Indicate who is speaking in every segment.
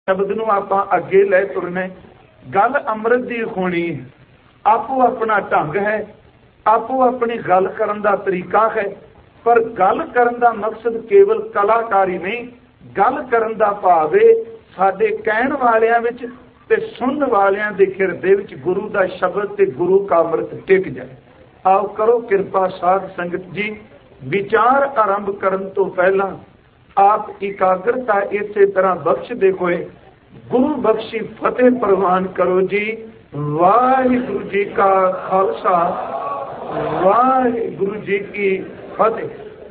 Speaker 1: शब्द नूं आपां अगे लै तुरना। गल अमृत दी होनी है, आपो अपना ढंग है, आपो अपनी गल करन दा तरीका है, पर गल करन दा मकसद केवल कलाकारी नहीं, गल करन दा भाव है साडे कहण वालियां विच ते सुनन वालियां दे हिरदे विच गुरु दा शब्द ते गुरु का अमृत टिक जाए। आओ करो किरपा साध संगत जी, विचार आरंभ करन तो पहला आप एकाग्रता इसे तरह बख्शदे होए गुरु बख्शी फतेह प्रवान करो जी। वाहिगुरु जी का खालसा, वाहिगुरु जी की फतेह।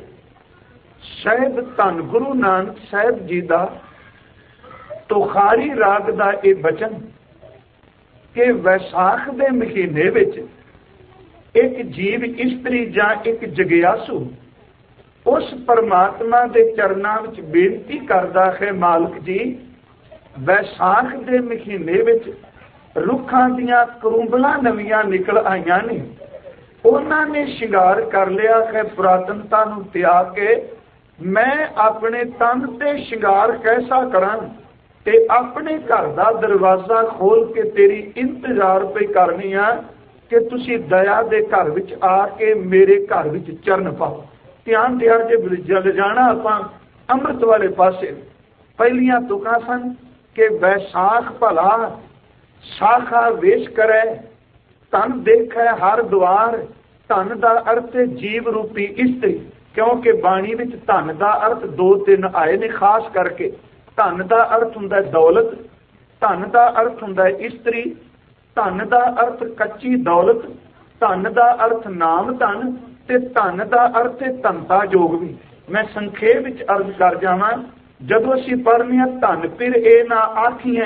Speaker 1: शायद धन गुरु नानक साहिब जी का तुखारी राग का यह बचन कि वैसाख के महीने विच एक जीव इस्त्री जां एक जगियासू उस परमात्मा के चरणों में बेनती करता है, मालिक जी वैसाख के महीने विच रुखां दियां करूंबलां नवीआं निकल आईयां ने, उन्होंने शिंगार कर लिया है पुरातनता नूं त्याग के। मैं अपने तन ते शिंगार कैसा करां ते अपने घर का दरवाजा खोल के तेरी इंतजार पे करनी आ कि तुसी दया दे घर विच आके मेरे घर विच चरण पाओ। ध्यान दिया जे जल जाना आपां अमृत वाले पासे। पहलियां तुकां सन कि वैसाख भला शाखा वेश करे, धन देखे हर द्वार। धन का अर्थ है जीव रूपी इस्त्री, क्योंकि बाणी विच धन का अर्थ दो तीन आए ने खास करके। धन का अर्थ हुंदा दौलत, धन का अर्थ हुंदा इस्त्री, धन का अर्थ कच्ची दौलत, धन का अर्थ नाम धन ते धन का अर्थ है धनता योग भी। मैं संखेप विच अर्ज कर जावां, जदों असीं पढ़ने धन फिर ए ना आखिए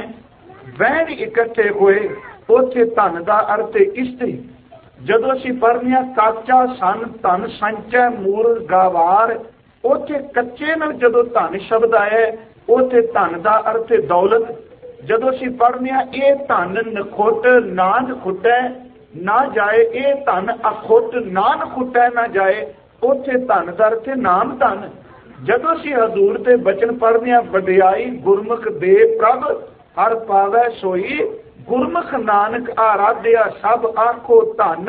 Speaker 1: वैन इकट्ठे होए, उत्थे धन का अर्थ है इस्त्री। जदों असीं पढ़ने काचा सन धन संचय मूल गावार, उत्थे कच्चे नाल जदों धन शब्द आया उत्थे धन का अर्थ है दौलत। जदों असीं पढ़ने ये धन नखुट ना नखुटै ना जाए, ये धन अखुट ना नखुटै ना जाए, उत्थे धन का अर्थ है नाम धन। जदों असीं हजूर दे बचन पढ़ने वडियाई गुरमुख दे प्रभ हर पावै सोई, गुरमुख नानक आराध्या सब आखो धन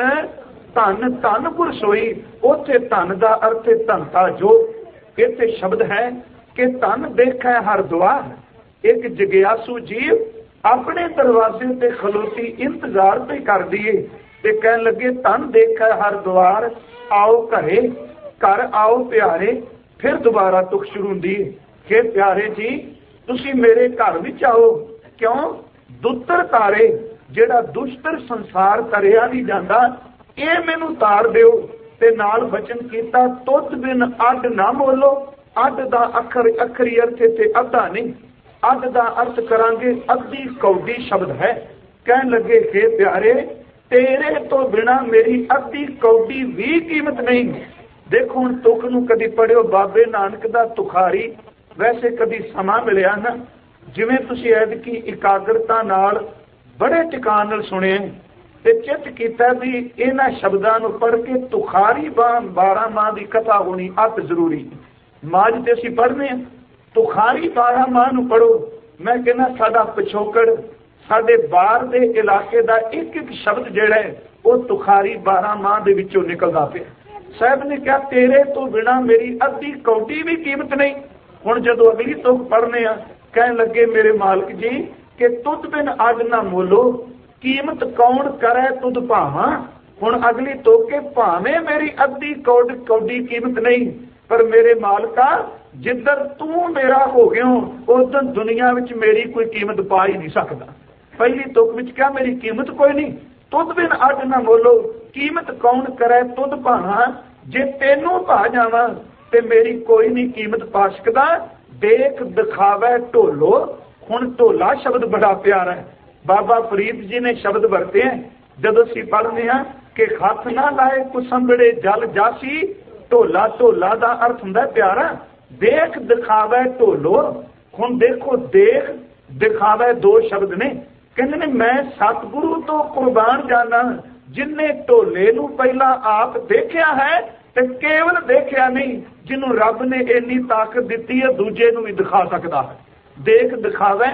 Speaker 1: धन धन गुर सोई, उत्थे धन का अर्थ है धनता जो। इत्थे शब्द है कि धन देखे हर द्वार। एक जगियासू जीव अपने दरवाजे ते खलोती इंतजार पे कर दिए ते कहन लगे धन देखे हर द्वार, आओ घरे घर आओ प्यारे। फिर दोबारा तुख शुरू हुंदी कि प्यारे जी तुसी मेरे घर विच आओ। क्यों? दुत्तर तारे जेड़ा दुष्टर संसार तरिया नहीं जाता, ये मैनू तार दिओ। ते नाल वचन कीता तुत बिन अड ना बोलो। अड दा अखर अखरी अर्थ ते अद्धा नहीं, अड दा अर्थ करांगे अद्धी कौडी शब्द है। कहन लगे हे प्यारे तेरे तो बिना मेरी अद्धी कौडी भी कीमत नहीं। देखो हुण तुख नूं कदी पढ़ियो बाबे नानक दा तुखारी, वैसे कदी समा मिलिया ना, जिवें तुसीं ऐदकी इकाग्रता नाल बड़े टिकाण नाल सुने ते चित कीता भी इन्हां शब्दां नूं पढ़ के तुखारी 12 माह की कथा होनी अत जरूरी। माज ते असीं पढ़ने तुखारी 12 माह नूं पढ़ो। मैं कहना साडा पिछोकड़ साडे बाहर दे इलाके दा एक एक शब्द जिहड़ा है वो तुखारी 12 माह दे विचों निकलदा पिया। साहब ने कहा तेरे तो बिना मेरी अद्धी कौडी भी कीमत नहीं। हुण जदों अगली तुक पढ़ने आ कहन लगे मेरे मालिक जी कि तुद बिन अड ना मोलो, कीमत कौन करे तुद भावां। हुण अगली तुक के भावें मेरी अद्धी कौडी कीमत नहीं, पर मेरे मालिका जिधर तू मेरा हो गयो उधर दुनिया विच मेरी कोई कीमत पा ही नहीं सकता। पहली तुक विच क्या मेरी कीमत कोई नहीं। तुद बिन अड ना मोलो, कीमत कौन करे तुद भावां। जे तेनू पा जावां ते मेरी कोई नहीं कीमत पा सकदा। देख दिखावे ढोलो। हुण ढोला शब्द बड़ा प्यारा है, बाबा फरीद जी ने शब्द वरते हैं जदों असीं पढ़ने हैं कि हथ ना लाए कुसंबड़े जल जासी। ढोला ढोला दा अर्थ हुंदा प्यारा। देख दिखावे ढोलो। हुण देखो देख दिखावे दो शब्द ने। कहंदे ने मैं सतगुरु तो कुर्बान जाना जिन्हें ढोले नूं पहला आप देखिया है ते केवल देखिया नहीं, जिन्हों रब ने इन्नी ताकत दी है दूजे नूं भी दिखा सकता है। देख दिखावे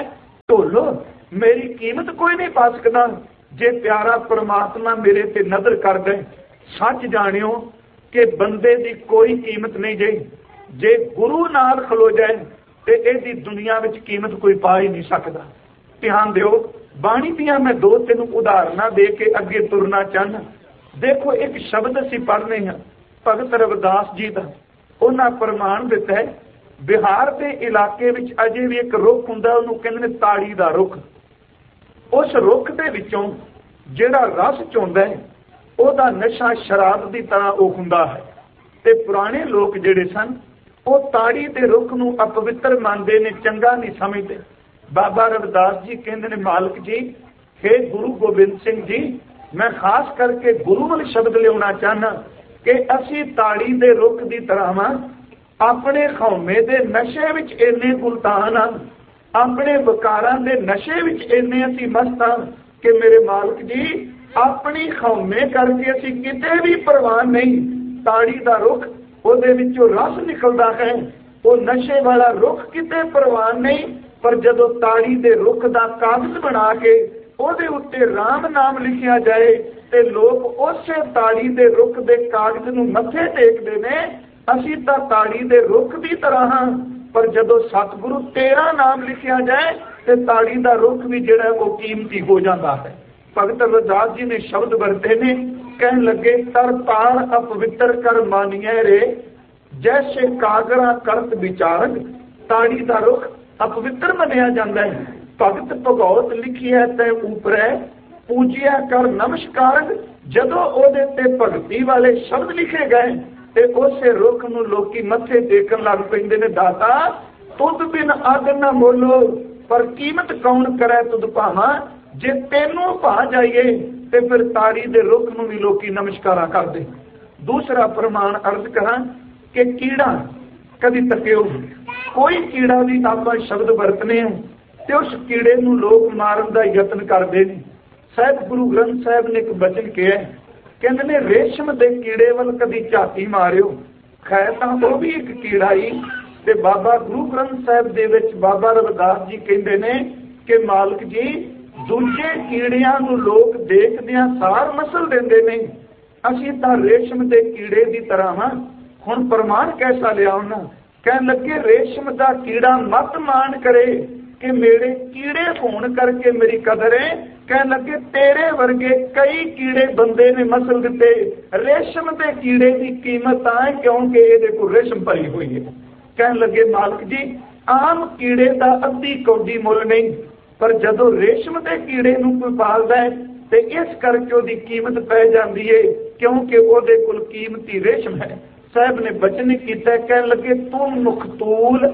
Speaker 1: ਢੋਲੋ मेरी कीमत कोई नहीं पा सकता जे प्यारा परमात्मा मेरे ते नजर कर दे। सच जानियो कि बंदे दी कोई कीमत नहीं जे जे गुरु नाल खलो जाए ते इहदी दुनिया विच कीमत कोई पा ही नहीं सकता। ध्यान दिओ बाणी दियां मैं दो तीन उदाहरणा दे के अगे तुरना चाहना। देखो एक शब्द असीं पढ़ने हैं भगत रविदास जी दा, उन्हां प्रमाण दिता है बिहार के इलाके विच अजे भी एक रुख हुंदा उहनूं कहंदे ने ताड़ी दा रुख। उस रुख दे विचों जिहड़ा रस चोंदा है ਉਹਦਾ नशा शराब की तरह वो हुंदा है। ते पुराने लोग जिहड़े सन वो ताड़ी के रुख नूं अपवित्र मानते ने, चंगा नहीं समझते। बाबा रविदास जी कहते हैं मालिक जी हे गुरु गोबिंद सिंह जी मैं खास करके गुरु वाले शब्द लियाना चाहना कि असी ताड़ी के रुख की तरह वां, अपने खौमे के नशे विच इन्ने गुलतान हां, अपने विकारां दे नशे विच इन्ने असीं मस्त हां कि मेरे मालिक जी अपनी खौमे करके असीं किते भी परवाह नहीं। ताड़ी दा रुख ਉਹਦੇ ਵਿੱਚੋਂ रस निकलदा है, वो नशे वाला रुख किते परवाह नहीं। पर जदों ताड़ी दे रुख दा कागज बना के ਉਹਦੇ ਉੱਤੇ राम नाम लिखिया जाए ते लोग उसे ताड़ी दे रुख दे कागज नूं मੱਥੇ टेकदे ने। असीं तां ताड़ी दे रुख दी तरह हां, पर जदों सतगुरु तेरा नाम लिखिया जाए तो ताड़ी का रुख भी जिहड़ा वो कीमती हो जाता है। भगत रविदास जी ने शब्द वरते ने, कहन लगे तर तार अपवित्र कर मानिए रे जैसे कागरा करत विचारक। ताड़ी का रुख अपवित्र मनिया जाता है। भगत भगौत लिखी है तै ऊपर पूजिया कर नमस्कारक। जदों ओदे ते भगती वाले शब्द लिखे गए ते उसे रुख नूं लोकी मੱਥੇ टेकन लग पैंदे ने। दाता तुद बिन अग न मोलो पर कीमत कौन करे तुद भावा। जे तेनों भा जाइए ते फिर ताड़ी दे रुख नूं भी लोकी नमस्कारा करदे। दूसरा प्रमाण अर्ज करा कि कीड़ा कदी तकियो कोई कीड़ा भी आपां शब्द वरतने ते उस कीड़े नूं लोग मारन दा यतन करदे ने। साहिब गुरु ग्रंथ साहिब ने एक वचन कहा, कहते ने रेशम दे कीड़े वल कदी झाती मारियो। खैर तां वो भी एक कीड़ा ही। ते बाबा गुरु ग्रंथ साहिब दे विच बाबा रविदास जी कहते ने कि मालिक जी दूजे कीड़ियां नूं लोग देखदियां सार मसल देंदे ने, असीं तां रेशम दे कीड़े दी तरह हां। हुण प्रमाण कैसा लिया उन्हां, कहण लगे रेशम दा कीड़ा मत मान करे कि मेरे कीड़े होण करके मेरी कदर है। कहण लगे तेरे वर्गे कई कीड़े बंदे ने मसल दिते। रेशम दे कीड़े की कीमत है क्योंकि ये रेशम भरी हुई है। कहण लगे मालिक जी आम कीड़े का अद्धी कौडी मुल नहीं, पर जदों रेशम के कीड़े नूं कोई पालदा है तो इस करके उसकी कीमत पै जाती है क्योंकि ਉਹਦੇ कोल कीमती रेशम है। साहब ने बचन किया, कहण लगे तू मुखतूल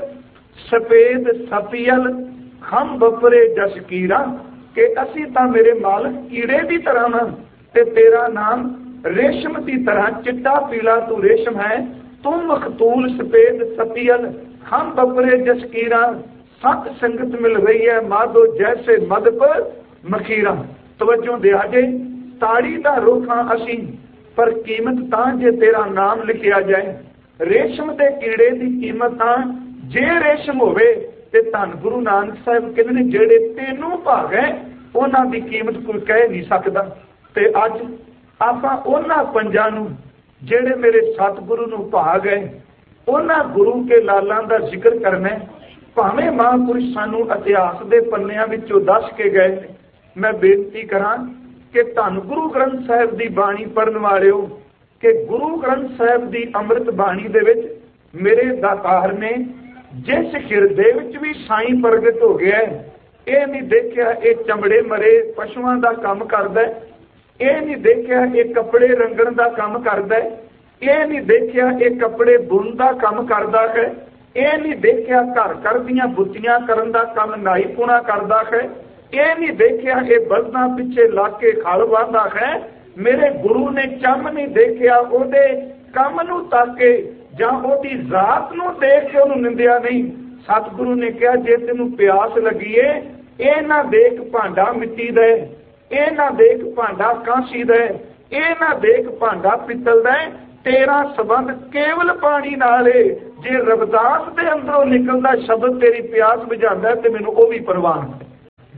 Speaker 1: सफेद सपियल खम बपरे जसकीरा कि असी तां मेरे मालिक कीड़े की तरह हां ते तेरा नाम रेशम की तरह चिट्टा पीला तू रेशम है। तू मखतूल सफेद सपियल खम बपरे जसकीरा। सत संगत मिल रही है माधो जैसे मद पर मखीरा। तवज्जो दिया जे ताड़ी दा रुख हां असी, पर कीमत तां जे तेरा नाम लिखिया जाए। रेशम के कीड़े की कीमत तां जे रेशम होवे ते धन गुरु नानक साहिब कहते हैं जेड़े तेनों भाग है उन्हां दी कीमत कोई कह नहीं सकता। ते अज आपां उन्हां पंजां नूं जेड़े मेरे सतगुरु नूं भाग है उन्हां गुरु के लालां दा जिक्र करना है। भावें महापुरुष सानू इतिहास के पन्नियां विचों दस के गए। मैं बेनती करा कि धन गुरु ग्रंथ साहिब की बाणी पढ़न वालिओ कि गुरु ग्रंथ साहिब की अमृत बाणी दे विच मेरे दातार ने जिस हिरदे विच भी साईं प्रगट हो गया है, ये नहीं देखिया ये चमड़े मरे पशुओं का काम करदा है, ये नहीं देखिया ये कपड़े रंगण का काम करदा है, ये नहीं देखिया ये कपड़े बुन का काम करदा है, ये नहीं देखिया घर घर दीयां बुत्तियां करन दा काम नाई पुणा करदा है, ये नहीं देखिया ये बलदां पिछे ला के खल वाहंदा है। मेरे गुरु ने चम नहीं देखिया ओदे काम नूं ताके जां ओदी जात नूं देख के उहनूं निंदिया नहीं। सतगुरु ने कहा जे तेनूं प्यास लगी है ये ना देख भांडा मिट्टी दा, ये ना देख भांडा कांसी दा, ये ना देख भांडा पित्तल दा, तेरा संबंध केवल पानी नाल है। जे रविदास दे अंदरों निकलदा शब्द तेरी प्यास बुझांदा ते मैनूं ओह भी परवाह है।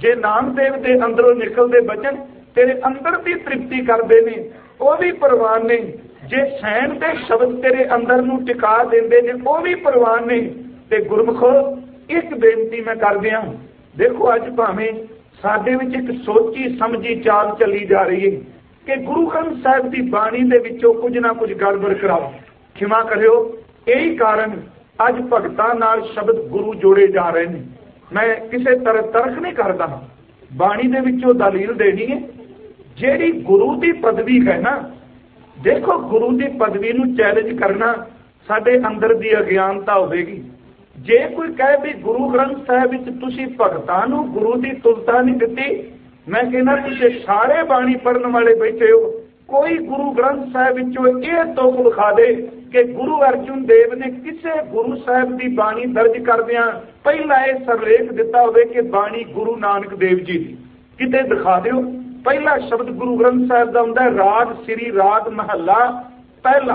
Speaker 1: जे नामदेव के अंदरों निकलते बचन तेरे अंदर की तृप्ति करते ने वो भी प्रवान ने। जे सैन के शब्द तेरे अंदर नूं टिका देंदे ने वो भी प्रवान ने। ते गुरमुखो एक बेनती मैं कर दिया, देखो अज भावें साडे विच एक सोची समझी चाल चली जा रही है कि गुरु ग्रंथ साहिब की बाणी दे विचों कुछ ना कुछ गड़बड़ कराओ। खिमा करियो, यही कारण अज भगतां नाल शब्द गुरु जोड़े जा रहे हैं। मैं किसी तरह तर्क नहीं करता, बाणी दे विचों दलील देनी है। जेड़ी गुरु की पदवी है ना, देखो गुरु की पदवी नूं चैलेंज करना साडे अंदर की अज्ञानता होगी। जे कोई कहे भी गुरु ग्रंथ साहिब विच तुसीं भगतां नूं गुरु की तुलता नहीं दिती, मैं कहना तुसीं सारे बाणी पढ़न वाले बैठे हो, कोई गुरु ग्रंथ साहिब विचों यह तुक विखा दे कि गुरु अर्जुन देव ने किसी गुरु साहिब की बाणी दर्ज करदियां पहला यह सरलेख दिता होवे कि बाणी गुरु नानक देव जी की, किते दिखा दिओ। पहला शब्द गुरु ग्रंथ साहिब का हुंदा है राग श्री राग महला पहला,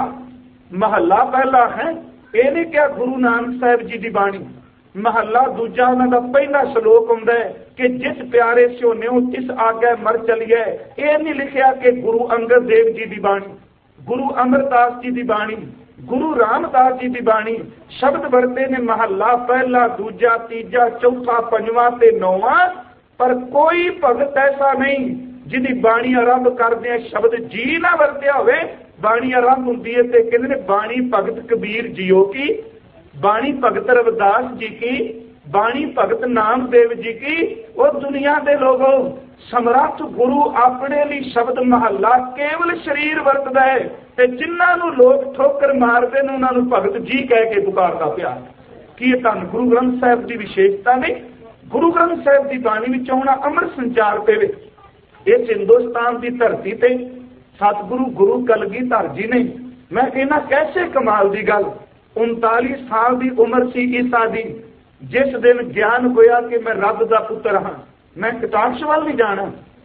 Speaker 1: महला पहला है। ये नहीं क्या गुरु नानक साहिब जी की बाणी। महला दूजा उन्होंने पहला श्लोक हुंदा है कि जिस प्यारे स्यो न्यो तिस आगे मर चलिए। ये नहीं लिखा कि गुरु अंगद देव जी की बाणी, गुरु अमरदास जी की बाणी, गुरु रामदास जी की बाणी। शब्द वरते ने महला पहला दूजा तीजा चौथा पंजवां ते नौवां, पर कोई भगत ऐसा नहीं जिहदी बाणी आरंभ करदे शब्द जी ना वरत्या होवे। बाणी आरंभ हुंदी है ते कहंदे ने बाणी भगत कबीर जीओ की, बाणी भगत रविदास जी की, बाणी भगत नामदेव जी की। और दुनिया के लोगों समर्थ गुरु अपने लिए शब्द महला केवल शरीर वरतदा है ते जिन्हां नूं लोग ठोकर मारदे ने उन्हां नूं भगत जी कह के पुकारदा पिया। की ये धन गुरु ग्रंथ साहिब की विशेषता नहीं? गुरु ग्रंथ साहिब की बाणी विचों होना अमर संचार देवे। इस हिंदुस्तान की धरती ते सतगुरु गुरु कलगीधर जी ने, मैं कहना कैसे कमाल की गल, 39 साल की उम्र सी ईसा दी, जिस दिन ज्ञान होया कि मैं रब का पुत्र हाँ, मैं कटाक्ष वाल नहीं जाना।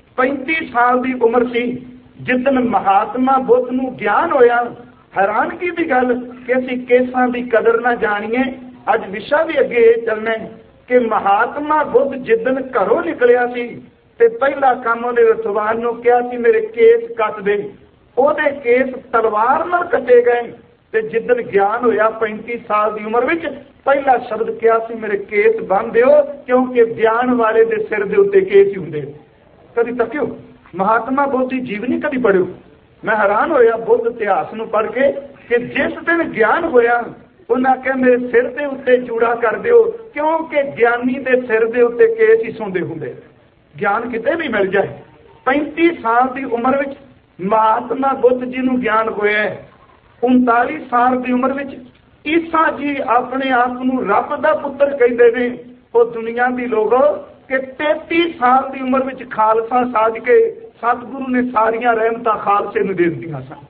Speaker 1: 35 साल की उम्र सी जिदन महात्मा बुद्ध नूं ज्ञान होया। हैरानगी की गल कि असीं केसां की कदर ना जाणीए। अज विशा भी अगे चलना है कि महात्मा बुद्ध जिदन घरों निकलिया सी ते पहला काम उहने रथवान नूं कहा सी मेरे केस कट दे। ओहदे केस तलवार नाल कटे गए ते जिदन ज्ञान होया 35 साल की उम्र विच पहला शब्द कहा सी मेरे केस बन दिओ, क्योंकि ज्ञान वाले दे सिर दे उत्ते केस ही हुंदे। कदी तकियो महात्मा बुद्ध की जीवनी कदी पढ़ियो? मैं हैरान होया बुद्ध इतिहास नूं पढ़ के कि जिस दिन ज्ञान होया उन्हें आख्या मेरे सिर के उत्ते चूड़ा कर दिओ, क्योंकि ज्ञानी के सिर के उत्ते केस ही सोंदे हुंदे। ज्ञान किते भी मिल जाए। 35 साल की उम्र विच महात्मा बुद्ध जी नूं ज्ञान होया। 39 साल की उम्र विच ईसा जी अपने आप नूं रब दा पुत्र कहंदे ने। वो दुनिया की लोगों कि 33 साल की उम्र विच खालसा साज के सतगुरु ने सारिया रहमतां खालसे नूं दे दित्तियां सन।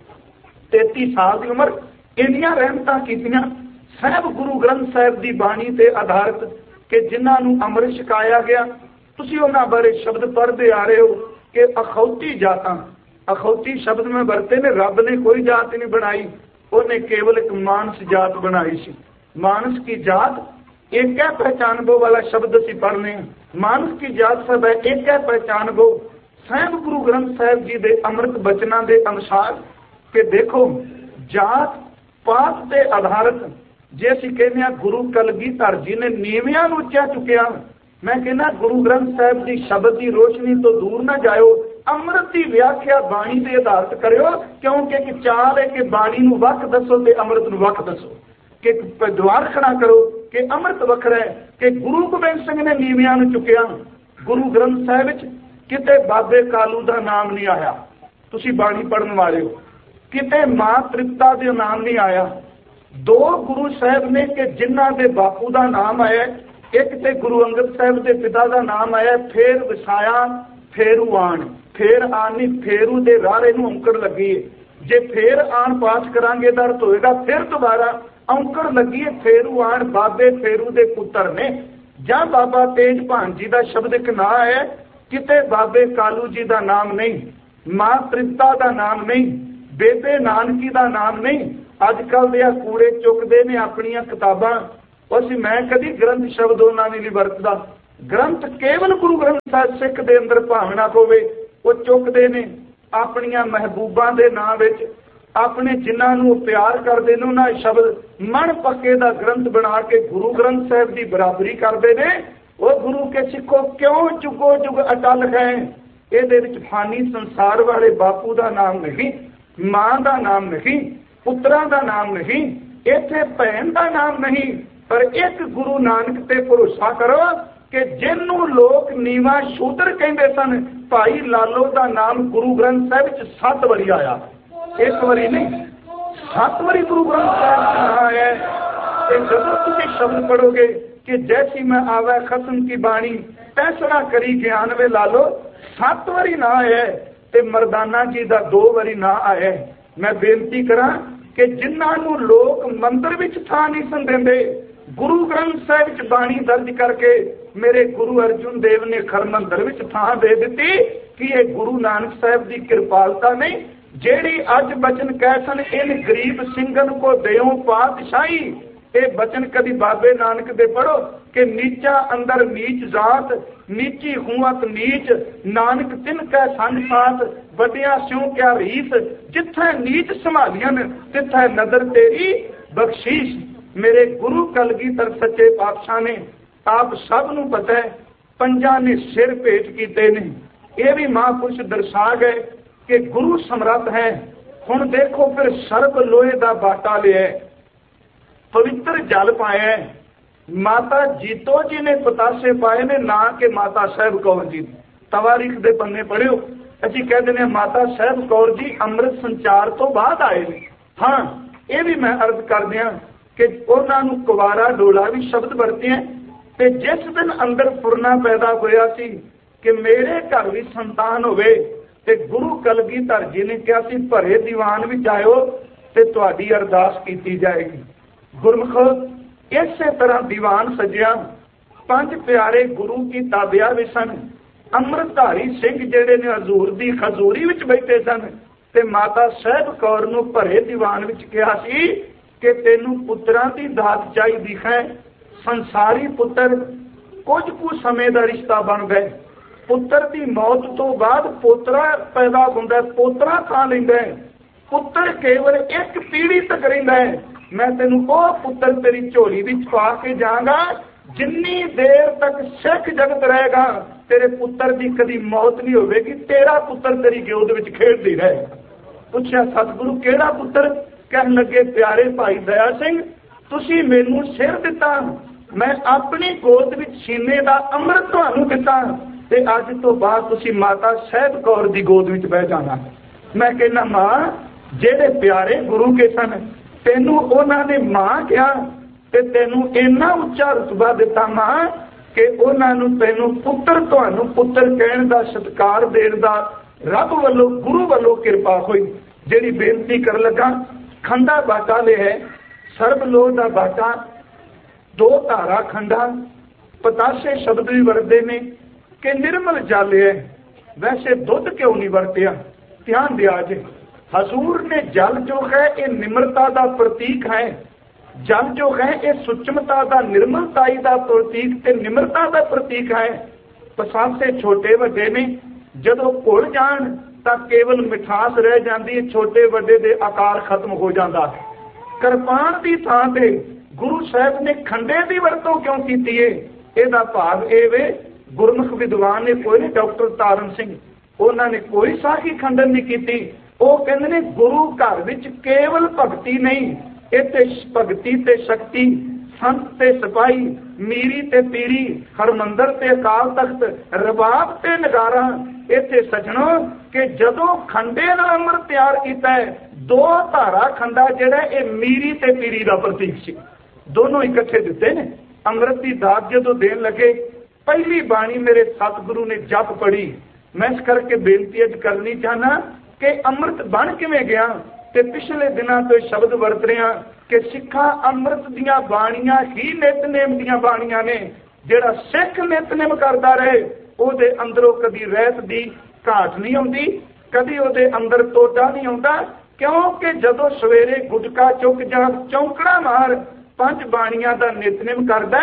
Speaker 1: 33 साल की उम्र इन्नियां रहमतां कीतियां साहब गुरु ग्रंथ साहिब की बाणी ते आधारित कि जिन्हां नूं अमृत छकाया गया। तुसीं उन्हां बारे शब्द पढ़ते आ रहे हो कि अखौती जातां, अखौती शब्द में वरते ने रब ने कोई जात नहीं बनाई, उन्हें केवल एक मानस जात बनाई सी। मानस की जात एक है पहचानबो वाला शब्द असीं पढ़ने। मानस की जात सब है एक है पहचानबो। साहिब गुरु ग्रंथ साहिब जी के अमृत बचना के अनुसार कि देखो जात पात के आधारित जे असीं कहने गुरु कलगीधर जी ने नीवियां नूं उच्चा चुकिया। मैं कहना गुरु ग्रंथ साहिब की शब्द की रोशनी तो दूर ना जाओ, अमृत की व्याख्या बाणी के आधारित करो, क्योंकि एक चाल है कि बाणी नूं वख दसो ते अमृत नूं वख दसो। कि द्वार खड़ा करो कि अमृत वखरा है कि गुरु गोबिंद सिंह ने नीवियां नूं चुकिया। गुरु ग्रंथ साहिब विच किते बाबे कालू का नाम नहीं आया, तुसीं बाणी पढ़न वाले हो। किते मां तृप्ता का नाम नहीं आया। 2 गुरु साहिब ने कि जिन्हां दे बापू का नाम आया, एक ते गुरु अंगद साहिब के पिता का नाम आया। फिर वसाया फेरू आन, फेर आनी फेरू दे रारे नूं औंकड़ लगी है। जे फिर आन पाठ करांगे तो अर्थ होएगा फिर दोबारा औंकड़ लगी है। फेरू आन बाबे फेरू दे पुत्र ने। जां बाबा तेज भान जी का शब्द एक ना है, किते बाबे कालू जी का नाम नहीं, मां तृप्ता का नाम नहीं, बेबे नानकी का नाम नहीं। अजकल दे कूड़े चुकते ने अपनियां किताबां। उस मैं कभी ग्रंथ शब्द उन्होंने नहीं वरतदा। ग्रंथ केवल गुरु ग्रंथ साहिब सिख दे अंदर भावना होवे वो चुकते ने अपनियां महबूबां दे नाम विच, अपने जिन्हां नूं प्यार करते हैं उन्हां शब्द मन पक्के दा ग्रंथ बना के गुरु ग्रंथ साहिब की बराबरी करते हैं। वो गुरु के सिखो क्यों जुगो जुग अटल गए। ਇਹਦੇ ਵਿੱਚ ਫਾਨੀ ਸੰਸਾਰ वाले बापू का नाम नहीं, मां का नाम नहीं, पुत्रां का नाम नहीं, इत्थे भैन का नाम नहीं, पर एक गुरु नानक ते भरोसा करो कि जिन्हों लोग नीवा शूद्र कहते सन, भाई लालो का नाम गुरु ग्रंथ साहिब 7 बारी आया, एक बारी नहीं 7 बारी गुरु ग्रंथ साहिब आया है। जब तुम शब्द पढ़ोगे कि जैसी मैं आवे खसम की बाणी फैसला करी ज्ञान वे लालो, 7 बारी ना आया ते मरदाना जी का 2 बारी ना आया। मैं बेनती करा कि जिन्हों लोग मंदिर विच थां नहीं सन देंदे, गुरु ग्रंथ साहिब च बाणी दर्ज करके मेरे गुरु अर्जुन देव ने खरमंदर विच थां दे दी कि ये गुरु नानक साहिब की कृपालता नहीं, जेड़ी अज बचन कह सन इन गरीब सिंगन को देओ पातशाही। ये बचन कभी बाबे नानक दे पढ़ो कि नीचा अंदर नीच जात, नीची हुआत नीच, नानक तिन कै संग साथ, वड्डिया स्यों क्या रीस, जिथे नीच संभालियन तिथे नदर तेरी बख्शीश। मेरे गुरु कलगीधर सच्चे पातशाह ने आप सब नूं पता है 5 ने सिर भेंट कीते ने, ये भी महापुरुष दर्शा गए कि गुरु समर्थ है। हुण देखो फिर सर्ब लोहे का बाटा लिया, पवित्र जल पाया, माता जीतो जी ने पतासे पाए ने, ना कि माता साहिब कौर जी। तवारीख दे पन्ने पढ़ियो, असीं कहते हैं माता साहिब कौर जी अमृत संचार तो बाद आए ने। हाँ, ये भी मैं अर्ज कर दिया कि उन्होंने कुवारा डोला भी शब्द वरते हैं। ते जिस दिन अंदर फुरना पैदा होया सी कि मेरे घर भी संतान होवे, ते गुरु कलगीधर जी ने कहा सी भरे दीवान विच आयो ते तुहाडी अरदास कीती जाएगी। गुरमुख इस तरह दीवान सजिया, 5 प्यारे गुरु की ताबिया भी सन। अमृतधारी सिंह जेड़े ने हजूर दी खजूरी विच बैठे सन ते माता साहिब कौर नूं भरे दीवान विच कहा सी कि तैनूं पुत्रां दी दात चाहीदी है। संसारी पुत्र कुछ कुछ समय का रिश्ता बन गए, पुत्र की मौत तो बाद पोतरा पैदा होंदा, पोतरा थां लैंदा है, पुत्र केवल एक पीढ़ी तक रहिंदा है। मैं तेनू वो पुत्र तेरी झोली विच पा के जाऊंगा, जिन्नी देर तक सिख जगत रहेगा तेरे पुत्र की कभी मौत नहीं होगी, तेरा पुत्र तेरी गोद विच खेडदी रहेगा। पूछया सतगुरु केड़ा पुत्र? कहन लगे प्यारे भाई दया सिंह, तुसी मैनू सिर दिता, मैं अपनी गोद विच सीने का अमृत तुहानू दिता, ते अज तो बाद तुसी माता साहिब कौर की गोद विच बह जाना। मैं कहना मां जेड़े प्यारे गुरु के सन तेनू उन्हां ने मां कहा ते तेनू इन्ना उच्चा रुतबा दिता मां कि उन्हां नू तेनू पुत्र तुहानू पुत्र कहण दा सत्कार देण दा रब वल्लों गुरु वल्लों किरपा हुई। जिहड़ी बेनती कर लगा, खंडा बाटा ले है, सर्वलोह दा बाटा, 2 धारा खंडा, पतासे शब्द भी वरते ने कि निर्मल जल है। वैसे दुध क्यों नहीं वरतिया? ध्यान दिया जे, हजूर ने जल जो है ये निम्रता का प्रतीक है, जल जो है ये सूक्ष्मता का निर्मलताई का प्रतीक ते निम्रता का प्रतीक है। पसासे छोटे वड्डे ने जदों घुल जाण तां केवल मिठास रह जाती है, छोटे वड्डे दे आकार खत्म हो जाता है। किरपान की थां ते गुरु साहब ने खंडे की वरतों क्यों की है? इसका भाव ये वे, गुरमुख विद्वान ने कोई नहीं, डॉक्टर तारण सिंह उन्होंने कोई साही खंडन नहीं की। वो कहते ने गुरु घर विच केवल भगती नहीं, इत्थे भगती ते शक्ति, संत ते सिपाही, मीरी ते पीरी, हरमंदर ते अकाल तख्त, रबाब ते नगारा। इत्थे सजणो कि जदों खंडे नाल अमृत तैयार किया है, 2 धारा खंडा जिहड़ा ये मीरी ते पीरी का प्रतीक सी, दोनों इकट्ठे दिते ने। अमृत की दात जदों देन लगे, पहली बाणी मेरे सतगुरु ने जप पढ़ी। मैं इस करके बेनती अज करनी चाहना कि अमृत बन किवें गया, ते पिछले दिनों तो शब्द वरत रहे हैं कि सिखा अमृत दियां बाणियां ही नितनेम दियां बाणियां ने। जिहड़ा सिख नितनेम करता रहे ਉਹਦੇ अंदरों कभी रहत दी घाट नहीं आउंदी, कभी ਉਹਦੇ अंदर टोटा नहीं आउंदा, क्योंकि जदों सवेरे गुटका चुक जा चौंकड़ा मार 5 बाणियां दा नितनेम करदा है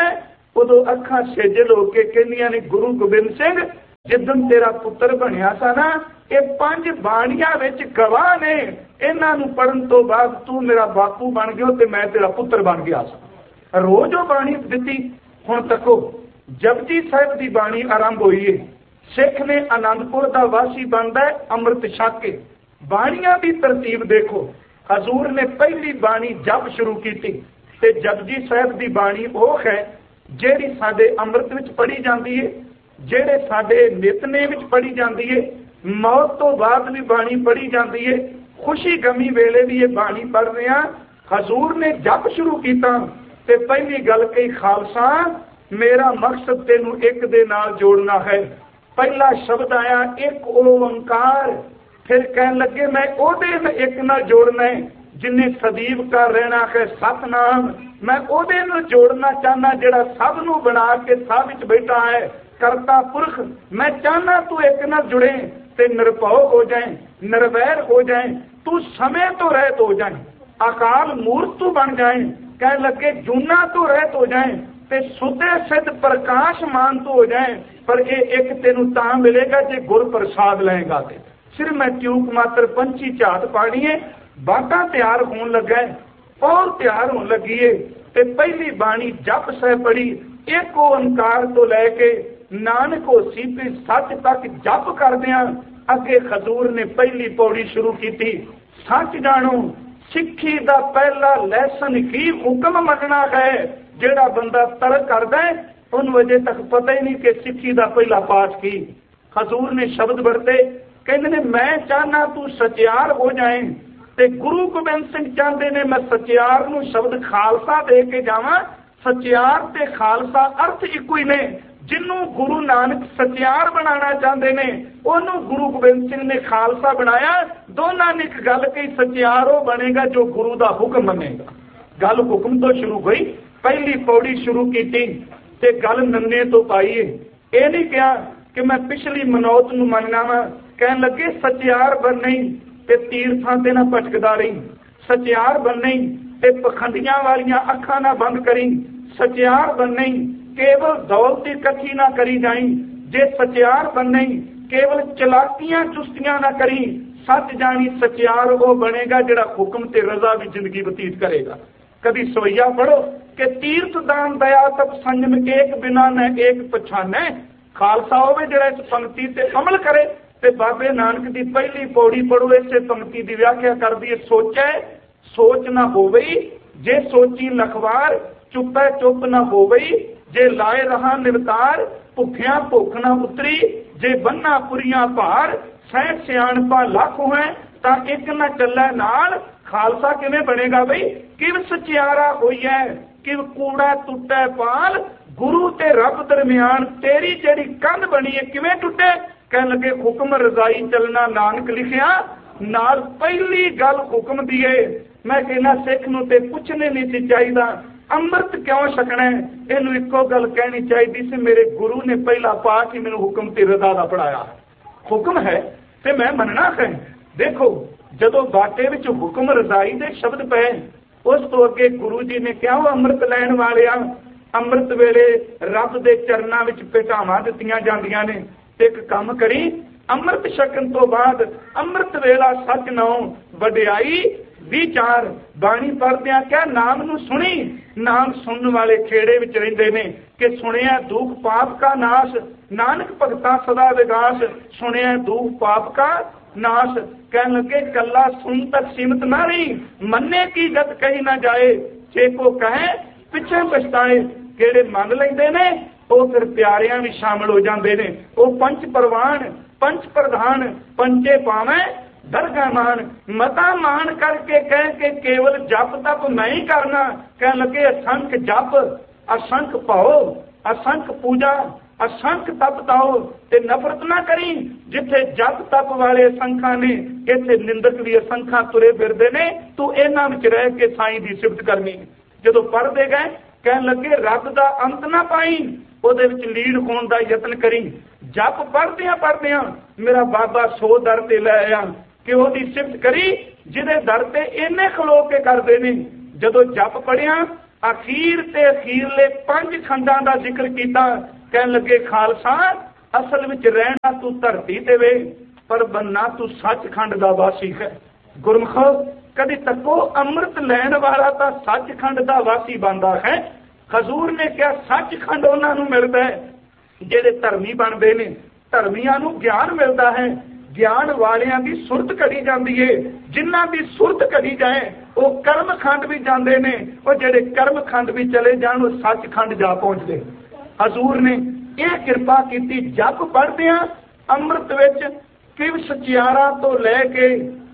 Speaker 1: उदों अखां सेजल होके कहंदियां ने गुरु गोबिंद सिंह जिदन तेरा पुत्र बनिया सा ना, ये 5 बाणियां विच गवाह ने, इन्हां नूं पढ़न तो बाद तू मेरा बापू बन गया ते मैं तेरा पुत्र बन गया सा। रोज वो बाणी दिती। हुण तको जपजी साहिब की बाणी आरंभ हुई है। सिख ने आनंदपुर का वासी बनता है अमृत छक के। बाणियां की तरतीब देखो, हजूर ने पहली बाणी जप शुरू की ते जपजी साहिब की बाणी वो है जिहड़ी साडे अमृत विच पढ़ी जाती है, ਜਿਹੜੇ ਸਾਡੇ ਨਿਤਨੇਮ ਵਿੱਚ पढ़ी जाती है, मौत तो बाद भी बाणी पढ़ी जाती है, खुशी गमी वेले भी ये बाणी पढ़ रहे हैं। हजूर ने जप शुरू किया ते पहली गल कही, खालसा मेरा मकसद तेनू एक दे नाल जोड़ना है। पहला शब्द आया एक ओंकार, फिर कह लगे मैं ओदे एक नाल जोड़ना है जिन्हें सदीव का रहना है सतनाम। मैं ओदे नाल जोड़ना चाहना जिहड़ा सब नू बना के सब विच बैठा है, करता पुरख। मैं चाहना तू एक न जुड़े ते निरभव हो जाए, निर्वैर हो जाए, तू समय तो रहत हो जाए, अकाल मूर्त तू बन जाए, कह लगे जूना तो रहत हो जाए ते सुधे सिद्ध प्रकाशमान तो हो जाए। पर ये एक तेनू तां मिलेगा जे गुर प्रसाद लेगा। सिर मैं ट्यूक मात्र पंछी झात पानी है, बाटा तैयार होने लगा है और तैयार होने लगी है। ते पहली बाणी जप सह पढ़ी, एक ओंकार तो लैके नानक हो सीपी सच तक जप करदियां अगे हजूर ने पहली पौड़ी शुरू की थी। सच जानो सिक्खी दा पहला लैसन ही हुक्म मनना है। जेड़ा बंदा तर्क करदा है उन वजह तक पता ही नहीं कि सिक्खी दा पहला पाठ की। हजूर ने शब्द बरते, कहते ने मैं चाहना तू सचियार हो जाए ते गुरु गोबिंद सिंह चाहते ने मैं सचियार नू शब्द खालसा दे के जावां। सचियार ते खालसा अर्थ इको ही ने। जिन्हों गुरु नानक सचियार बनाना चाहते ने उन्होंने गुरु गोबिंद सिंह ने खालसा बनाया। दोनों ने एक गल कही, सचियार वो बनेगा जो गुरु का हुक्म मनेगा। गल हुक्म तो शुरू हुई, पहली पौड़ी शुरू की ते गल नन्ने तो पाई है। ये नहीं कहा कि मैं पिछली मनौत नूं मनना वा, कह लगे सचियार बननी ते तीर्थां ते ना भटकदा रही, सचियार बननी ते पखंडियां वालियां अखां ना बंद करी, सचियार बननी केवल दौलत इकट्ठी ना करी जाई, जे सचियार बननी केवल चलाकियां चुस्तियां ना करी। सच जानी सचियार वो बनेगा जिहड़ा हुक्म ते रजा भी जिंदगी बतीत करेगा। कभी सोइया पढ़ो कि तीर्थ दान दया तप संयम एक बिना न एक पछाने। खालसा होवे जिहड़ा इस पंक्ति ते अमल करे ते बाबे नानक दी पहली पौड़ी पढ़ो, इसे पंक्ति की व्याख्या कर दी, सोचे सोच ना होवे, जे सोची लखवार, चुपै चुप ना होवे, जे लाए रहा निरतार, भुखिया भुख ना उतरी, जे बन्ना पुरिया भार, सह सियाणपा लख है ता एक ना चलै नाल। खालसा किवें बनेगा बई, किव सचियारा होई है, किव कूड़ा टुटे पाल, गुरु ते रब दरमियान तेरी जेड़ी कंध बनी है किवें टुटे। कह लगे हुक्म रजाई चलना नानक लिखिया, नाल पहली गल हुक्म दी है। मैं कहना सिख नूं ते पुछने नहीं सी चाहिदा अमृत क्यों छकना है, इनू इको गल कहनी चाहिए सी मेरे गुरु ने पहला पाठ ही मैनू हुक्म ते रजा दा पढ़ाया। हुक्म है ते मैं मनना है। देखो जदों बाटे विच हुक्म रजाई दे शब्द पे, उस तो अगे गुरु जी ने कहा अमृत लैण वालिया, अमृत वेले रब दे चरनां विच भेटावां दित्तियां जांदियां ने। एक काम करी, अमृत छकन तो बाद अमृत वेला सच नौ वडियाई विचार बाणी पढ़दियां क्या नाम नू सुनी। नाम सुनने वाले खेड़े विच रहिंदे ने कि सुनिया दुख पाप का नाश, नानक भगता सदा विगास, सुनिया दुख पाप का नाश। कह लगे कला सुन तक सीमित ना रही, मन्ने की गत कही ना जाए, जे को कहे पिछे पछताए। केड़े मन लेंदे ने वो फिर प्यारियां भी शामिल हो जाते हैं। वो पंच परवान पंच प्रधान पंचे पावे दरगाह मान, मता मान करके कह के केवल जप तप मैं ही करना। कह लगे असंख जप असंख पाओ, असंख पूजा असंख तप ताओ ते नफरत ना करी। जिथे जप तप वाले असंखा ने इथे निंदक भी असंखा तुरे फिरदे ने, तू इन्हां विच रह के साईं दी सिफत करनी। जदों पढ़दे गए कह लगे रब दा अंत ना पाई, ਉਹਦੇ ਵਿੱਚ ਲੀਡ ਹੋਣ ਦਾ ਯਤਨ ਕਰੀ। ਜਪ ਪੜਦਿਆਂ ਮੇਰਾ ਬਾਬਾ ਸੋ ਦਰ ਤੇ ਲੈ ਆਇਆ ਕਿ ਉਹਦੀ ਸਿਫਤ ਕਰੀ ਜਿਹਦੇ ਦਰ ਤੇ ਇੰਨੇ ਖਲੋ ਕੇ ਕਰਦੇ ਨੇ। ਜਦੋਂ ਜਪ ਪੜਿਆ अखीर ते अखीरले 5 खंडां दा जिक्र कीता। कहन लगे खालसा असल विच रहना तू धरती ते वे, पर बनना तू सचखंड दा वासी है। गुरमुखो कदी तको अमृत लैण वाला तां सचखंड दा वासी बनदा है। हजूर ने कहा सचखंड उन्हां नूं मिलदा है जिहड़े धर्मी बनदे ने, धर्मियां नूं ज्ञान मिलदा है, ज्ञान वालियां दी सुरत कढ़ी जाती है, जिन्हां दी सुरत कढ़ी जाए वो कर्म खंड भी जाते हैं, वो जेडे कर्म खंड भी चले जान वो सचखंड जा पहुंचते। हजूर ने यह कृपा की, जप पढ़दे अमृत विच किव सचियारा तो लैके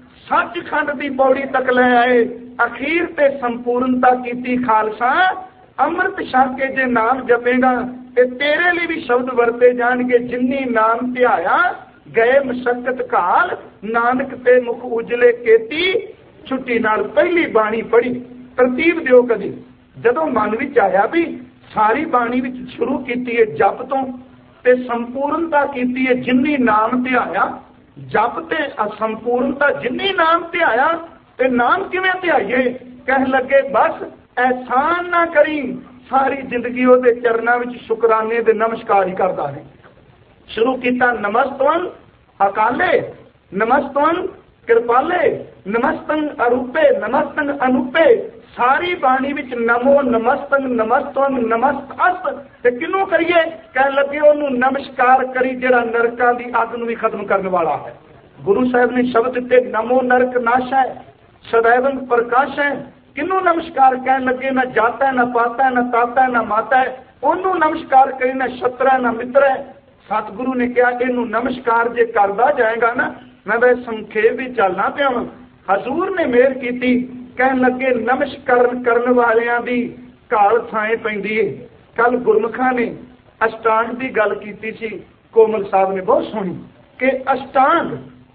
Speaker 1: सचखंड की पौड़ी तक ले आए, अखीर ते संपूर्णता की। खालसा अमृत छक के जे नाम जपेगा ते तेरे लिए भी शब्द वरते जाणगे, जिन्नी नाम ध्याया गए मशक्कत काल, नानक ते मुख उजले केती छुट्टी नाल। पहली बाणी पढ़ी तरतीब दिओ कदी, जदों मन विच आया भी सारी बाणी विच शुरू कीती है जप तो ते संपूर्णता कीती है जिन्नी नाम ध्याया। जप ते असंपूर्णता जिन्नी नाम ध्याया ते नाम किवें ध्याइए? कह लगे बस एहसान ना करी, सारी जिंदगी ओदे चरनां विच शुकराने दे नमस्कार ही करदा है। शुरू किया नमस्तवन अकाले, नमस्तवन कृपाले, नमस्तन अरूपे, नमस्तन अनूपे। सारी बाणी विच नमो नमस्तन नमस्तवन नमस्तअस्त ते किनू करिए? कह लगे ओनू नमस्कार करी जिहड़ा नरकां दी अग नूं भी खत्म करने वाला है। गुरु साहब ने शब्द दिते नमो नरक नाशै सदैवन प्रकाश है। किनू नमस्कार कह लगे? न जाता है, न पाता है, न ताता है, न माता है। ओनू नमस्कार करी, न शत्र है, न मित्र है। सतगुरु ने कहा इनू नमस्कार जे करदा जाएगा ना, मैं वह संखेप भी चलना पिया। हजूर ने मेहर की, कह लगे नमस्कार करने वालियां दी काल थाए पैंदी है। कल गुरमुखा ने अष्टांग की गल की सी, कोमल साहब ने बहुत सुनी कि अष्टांग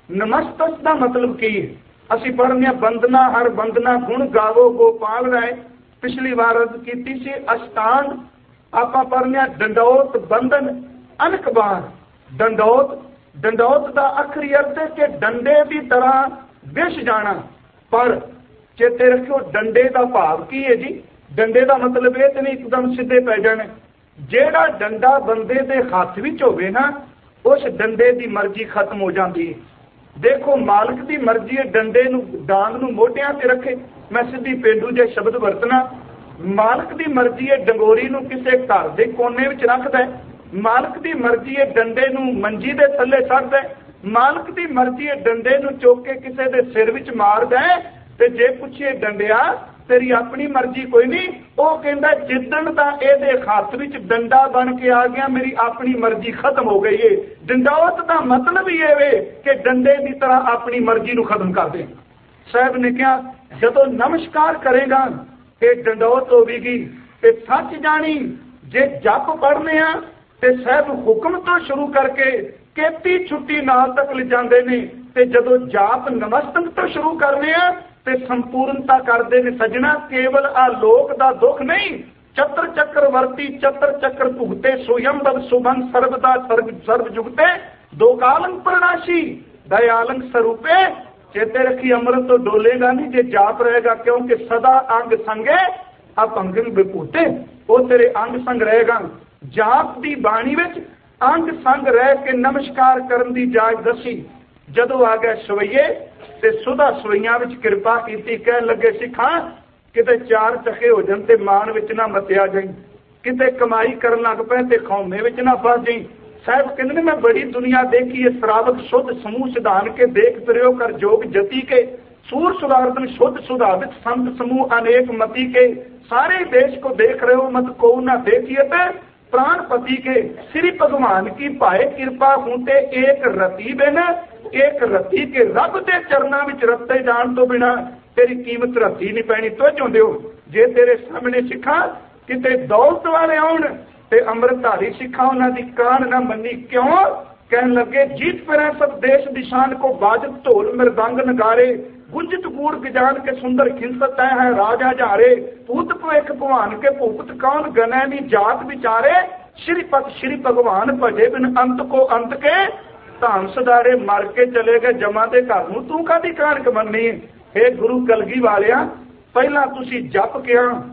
Speaker 1: नमस्तक का मतलब की है। असी पढ़ने बंदना हर बंदना गुण गावो गोपाल राय, पिछली बार अर्ज की सी। अष्टांग आपां पढ़ने डंडौत बंधन अनकबार। डंडौत, डंडौत का आखिरी अर्थ है कि डंडे की तरह विष जाना। पर चेते रखियो डंडे का भाव की है जी? डंडे का मतलब ये तो नहीं एकदम सीधे पै जाने। जेड़ा डंडा बंदे दे हाथ विच होवे ना, उस डंडे की मर्जी खत्म हो जाती है। देखो मालिक की मर्जी है डंडे नूं डांग नूं मोढियां ते रखे। मैं सीधी पेंडू जे शब्द वरतना। मालिक की मर्जी है डंगोरी नूं किसी घर के कोने विच रखदा है। मालिक की मर्जी है डंडे नूं मंजी दे थल्ले सट्टदा है। मालिक की मर्जी है डंडे नूं चुक के किसी दे सिर विच मारदा है। ते जे पुछे डंडिया तेरी अपनी मर्जी कोई नहीं, वो कहता जिदन दा इहदे हथ विच डंडा बन के आ गया मेरी अपनी मर्जी खत्म हो गई है। डंडौत का मतलब ही है कि डंडे की तरह अपनी मर्जी नूं खत्म कर दे। साहब ने कहा जदों नमस्कार करेगा ये डंडौत होगी ते सच जानी। जे जप पढ़ने ते साहब हुक्म तो शुरू करके केती छुट्टी नाल तक ले जाते हैं, ते जदों जाप नमस्तक तो शुरू करने ते संपूर्णता करते हैं। सजना केवल आलोक का दुख नहीं, चतर चक्रवर्ती चतर चक्र भुगते सोयंबर सुभन सर्वदा सर्व जुगते दो कालंग प्रणाशी दयालंग स्वरूपे। चेते रखी अमृत तो डोलेगा नहीं जे जाप रहेगा, क्योंकि सदा अंग संगे अपंगन विभूते, वो तेरे अंग संग रहेगा। जाप की बाणी विच अंग संग रह के नमस्कार करन दी जाच दसी। जदों आ गए सवैये ते सुधा सवैया विच कृपा की। कह लगे सिखा किते चार चखे हो जान ते मान विच ना मतिया जाई, किते कमाई करन लग पे ते खौमे विच ना फस जाई। साहब कहते मैं बड़ी दुनिया देखी है, श्रावक शुद्ध समूह सिधान के देख प्रयोग कर जोग जति के सूर सुधारतन शुद्ध सुधारित संत समूह अनेक मति के। सारे देश को देख रहे हो मत को ना देखिए ते प्राणपति के। श्री भगवान की पाए कृपा होते एक रति बिन एक रति के रब के चरणों में रते जान तो बिना तेरी कीमत रती नहीं पैनी। तवज्जो दिओ, जे तेरे सामने सिखा किते दौलत वाले आउण ते अमृतधारी सिखा उन्हां दी कान ना मनी। क्यों? कहन लगे जीत फिर सब देश दिशान को बाजत ढोल मृदंग नगारे, गुंजित गूढ़ गजान के सुंदर खिंसत है राजा जारे। पूत भविख भगवान के भूपत कौन गनै नी जात विचारे, श्रीपत श्री भगवान भजे बिन अंत को अंत के। धाम सदारे मर के चले गए जमा दे घर नूं तू कादी कानक मननी। हे गुरु कलगी वालिया, पहला तुसी जप किया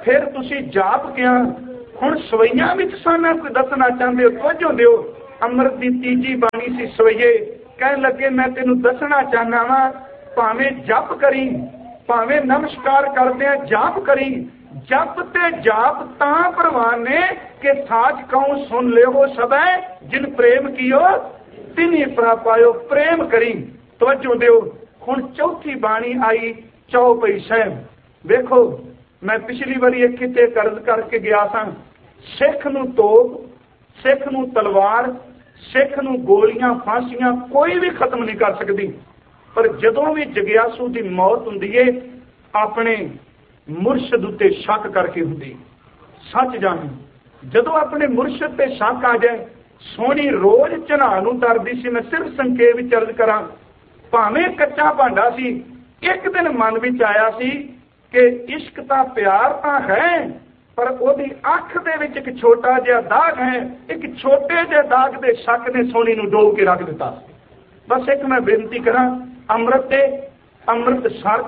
Speaker 1: फिर तुसी जाप किया। हुण सवैया विच साना कोई दसना चाहते हो, तवज्जो दिओ। अमृत की तीजी बाणी सी सवैये, कह लगे मैं तेनू दसना चाहना वा, भावें जप करी, भावें नमस्कार करदे जाप करी। जप ते जाप तां प्रवान ने कि साच कहूं सुन ले हो सबे, जिन प्रेम कियो तिनी प्रापायो। प्रेम करी, तवज्जो दिओ। हुण चौथी बाणी आई चौपई साहिब। देखो मैं पिछली बारी एक किते कर्ज करके गया था, सिख नूं तोप, सिख नूं तलवार, सिख नूं गोलियां फांसियां कोई भी खत्म नहीं कर सकती, पर जदों भी जगियासू की मौत हुंदी है अपने मुर्शद उत्ते शक करके हुंदी। सच जानी जदों अपने मुर्शद ते शक आ जाए, सोनी रोज चढ़ा नूं तरदी सी। मैं सिर्फ संकेत विच अर्ज करा, भावें कच्चा भांडा सी, एक दिन मन विच आया सी कि इश्क दा प्यार तां है, पर ओदी अख दे विच एक छोटा जिहा दाग है। एक छोटे जिहे दाग दे शक ने सोनी नूं डोब के रख दिता। बस एक मैं बेनती करा, अमृत ते अमृत सर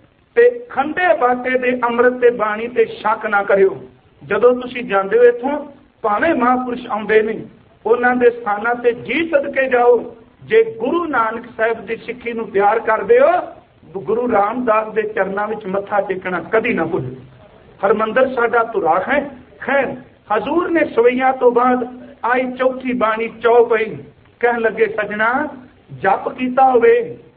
Speaker 1: ते खंडे बाटे दे अमृत ते बाणी ते शक ना करियो। जदों तुसीं जांदे हो इत्थों, भावें महापुरुष आउंदे ने, उन्हां दे स्थानां ते जी सदके जाओ। जे गुरु नानक साहिब दी सिੱਖੀ नूं प्यार करदे हो, गुरु रामदास दे चरनां विच मत्था टेकना कदी ना भुल्लो। हरमंदर साडा धुरा है। खैर हजूर ने सवैया तो बाद आई चौथी बाणी चौपई। कहन लगे सजना, जप कीता होवे,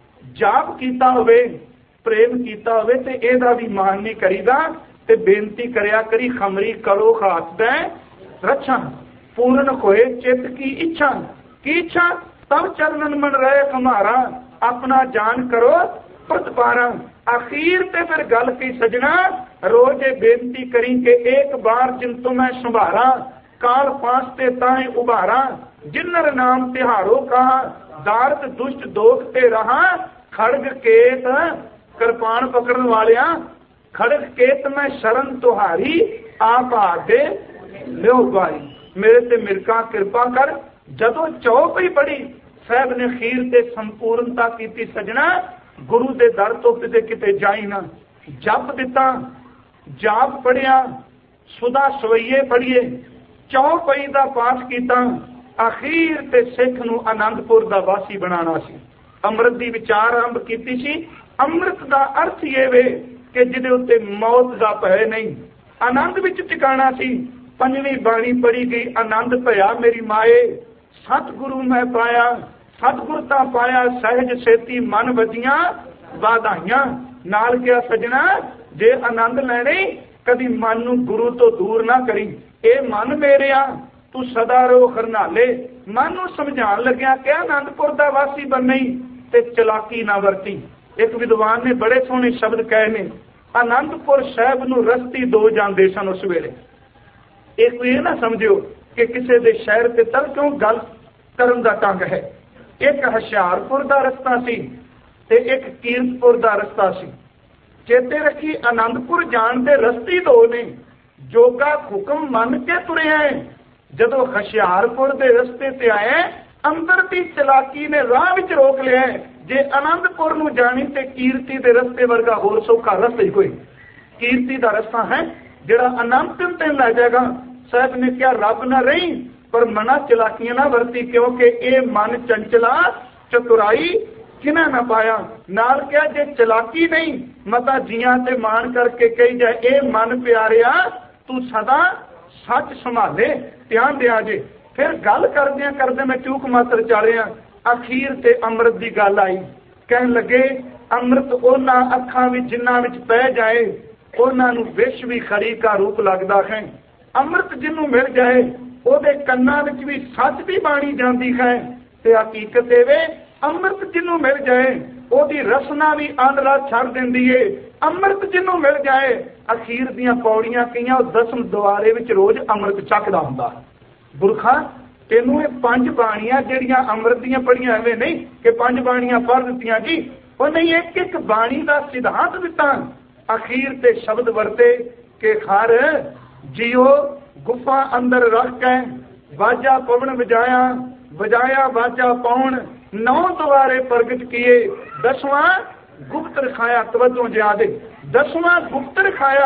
Speaker 1: जाप कीता होवे, प्रेम कीता होवे ते एदा भी मान नहीं करीदा, ते बेनती करया करी खमरी करो हाथ दे रक्षा, पूर्ण होए चित की इच्छा। की इच्छा? तब चरणन मन रहे हमारा, अपना जान करो प्रतिपारा। आखिर ते फिर गल की सजना, रोज बेनती करी के एक बार जिन तो मैं संभारा, काल फांसते ताए उभारा। जिन्नर नाम तिहारो कहा, दारद दुष्ट दोख ते रहा। खड़ग केत कृपाण पकड़न वालिया, खड़ग केत मैं शरण तुहारी, आप आगे लो बारी। मेरे ते मिरका कृपा कर। जदों चौपई पढ़ी साहब ने खीर ते संपूर्णता की सजना, गुरु दे दर तो किते जाई ना। जप दिता, जाप पढ़िया, सुधा सवैये पढ़िए, चौपई दा पाठ कीता। अखीर ते सिख नूं आनंदपुर दा वासी बनाना सी। अमृत दी विचार आरंभ कीती सी। अमृत दा अर्थ ये वे कि जिहदे उत्ते मौत दा भय नहीं, आनंद विच टिकाणा सी। पंजवीं बाणी पढ़ी गई, आनंद भया मेरी माए, सतगुरु मैं पाया, सतगुरता पाया, सहज सेती मन वजियां वाधाइयां। नाल क्या सजना, जे आनंद लैणे कदी मन नूं गुरु तो दूर ना करी। ए मन मेरिया तू सदा रो खरनाले। मन नूं समझाण लग्या कि आनंदपुर दा वासी बननी ते चलाकी ना वरती। एक विद्वान ने बड़े सोहने शब्द कहे ने, आनंदपुर साहिब नूं रस्ती दो जांदे सन उस वेले। एक ये ना समझियो कि किसी दे शहर ते तल क्यों गल करन दा ढंग है। एक हुशियारपुर दा रस्ता सी ते एक कीरतपुर दा रस्ता सी। चेते रखी, आनंदपुर जाण दे रस्ते दो ने। जोगा हुक्म मन के तुरे हैं, जदों हुशियारपुर दे रस्ते ते आए, अंदर दी चलाकी ने राह विच रोक लिया। जे आनंदपुर नूं जाणी ते कीरती दे रस्ते वर्गा होर सौखा रस्ता ही कोई। कीरती दा रस्ता है जिहड़ा अनंत ते लै जाएगा। साहब ने क्या रब ना रही, पर मना चलाकियां ना वरती, क्योंकि ये मन चंचला चतुराई किना ना पाया। नाल क्या, जे चलाकी नहीं मता जियां ते मान करके कही जाए, ए मन प्यारिया तू सदा सच संभाले, ध्यान दिया जे। फिर गल करदे मैं चूक मात्र चालिया। अखीर ते अमृत की गल आई। कहन लगे, अमृत उन्हां अखां विच जिन्हां विच पै जाए, उन्हां नूं विष भी खरी का रूप लगदा है। अमृत जिन्हों मिल जाए, ਉਹਦੇ ਕੰਨਾਂ ਵਿੱਚ ਵੀ ਸੱਚ ਦੀ ਬਾਣੀ ਜਾਂਦੀ ਹੈ ਤੇ ਹਕੀਕਤ ਇਹ ਵੇ ਅੰਮ੍ਰਿਤ ਜਿਹਨੂੰ ਮਿਲ ਜਾਏ ਉਹਦੀ ਰਸਨਾ ਵੀ ਆਂਦਰਾ ਛੱਡ ਦਿੰਦੀ ਏ। ਅੰਮ੍ਰਿਤ ਜਿਹਨੂੰ ਮਿਲ ਜਾਏ ਅਖੀਰ ਦੀਆਂ ਪੌੜੀਆਂ ਕਈਆਂ ਉਹ 10 ਦੁਆਰੇ ਵਿੱਚ ਰੋਜ਼ ਅੰਮ੍ਰਿਤ ਚੱਕਦਾ ਹੁੰਦਾ। ਗੁਰਖਾ ਤੈਨੂੰ ਇਹ 5 ਬਾਣੀਆਂ ਜਿਹੜੀਆਂ ਅੰਮ੍ਰਿਤ ਦੀਆਂ ਪੜੀਆਂ ਐਵੇਂ ਨਹੀਂ ਕਿ 5 ਬਾਣੀਆਂ ਪੜ੍ਹ ਦਿੱਤੀਆਂ ਜੀ, ਉਹ ਨਹੀਂ, ਇੱਕ ਇੱਕ ਬਾਣੀ ਦਾ ਸਿਧਾਂਤ ਦਿੱਤਾ। ਅਖੀਰ ਤੇ ਸ਼ਬਦ ਵਰਤੇ ਕਿ ਖਰ जियो गुफा अंदर रख के वाजा पवन बजाया, बजाया वाजा पवन 9 द्वारे प्रगट किए, 10वां गुप्त रखाया। तवज्जो ज्यादा, 10वां गुप्त रखाया।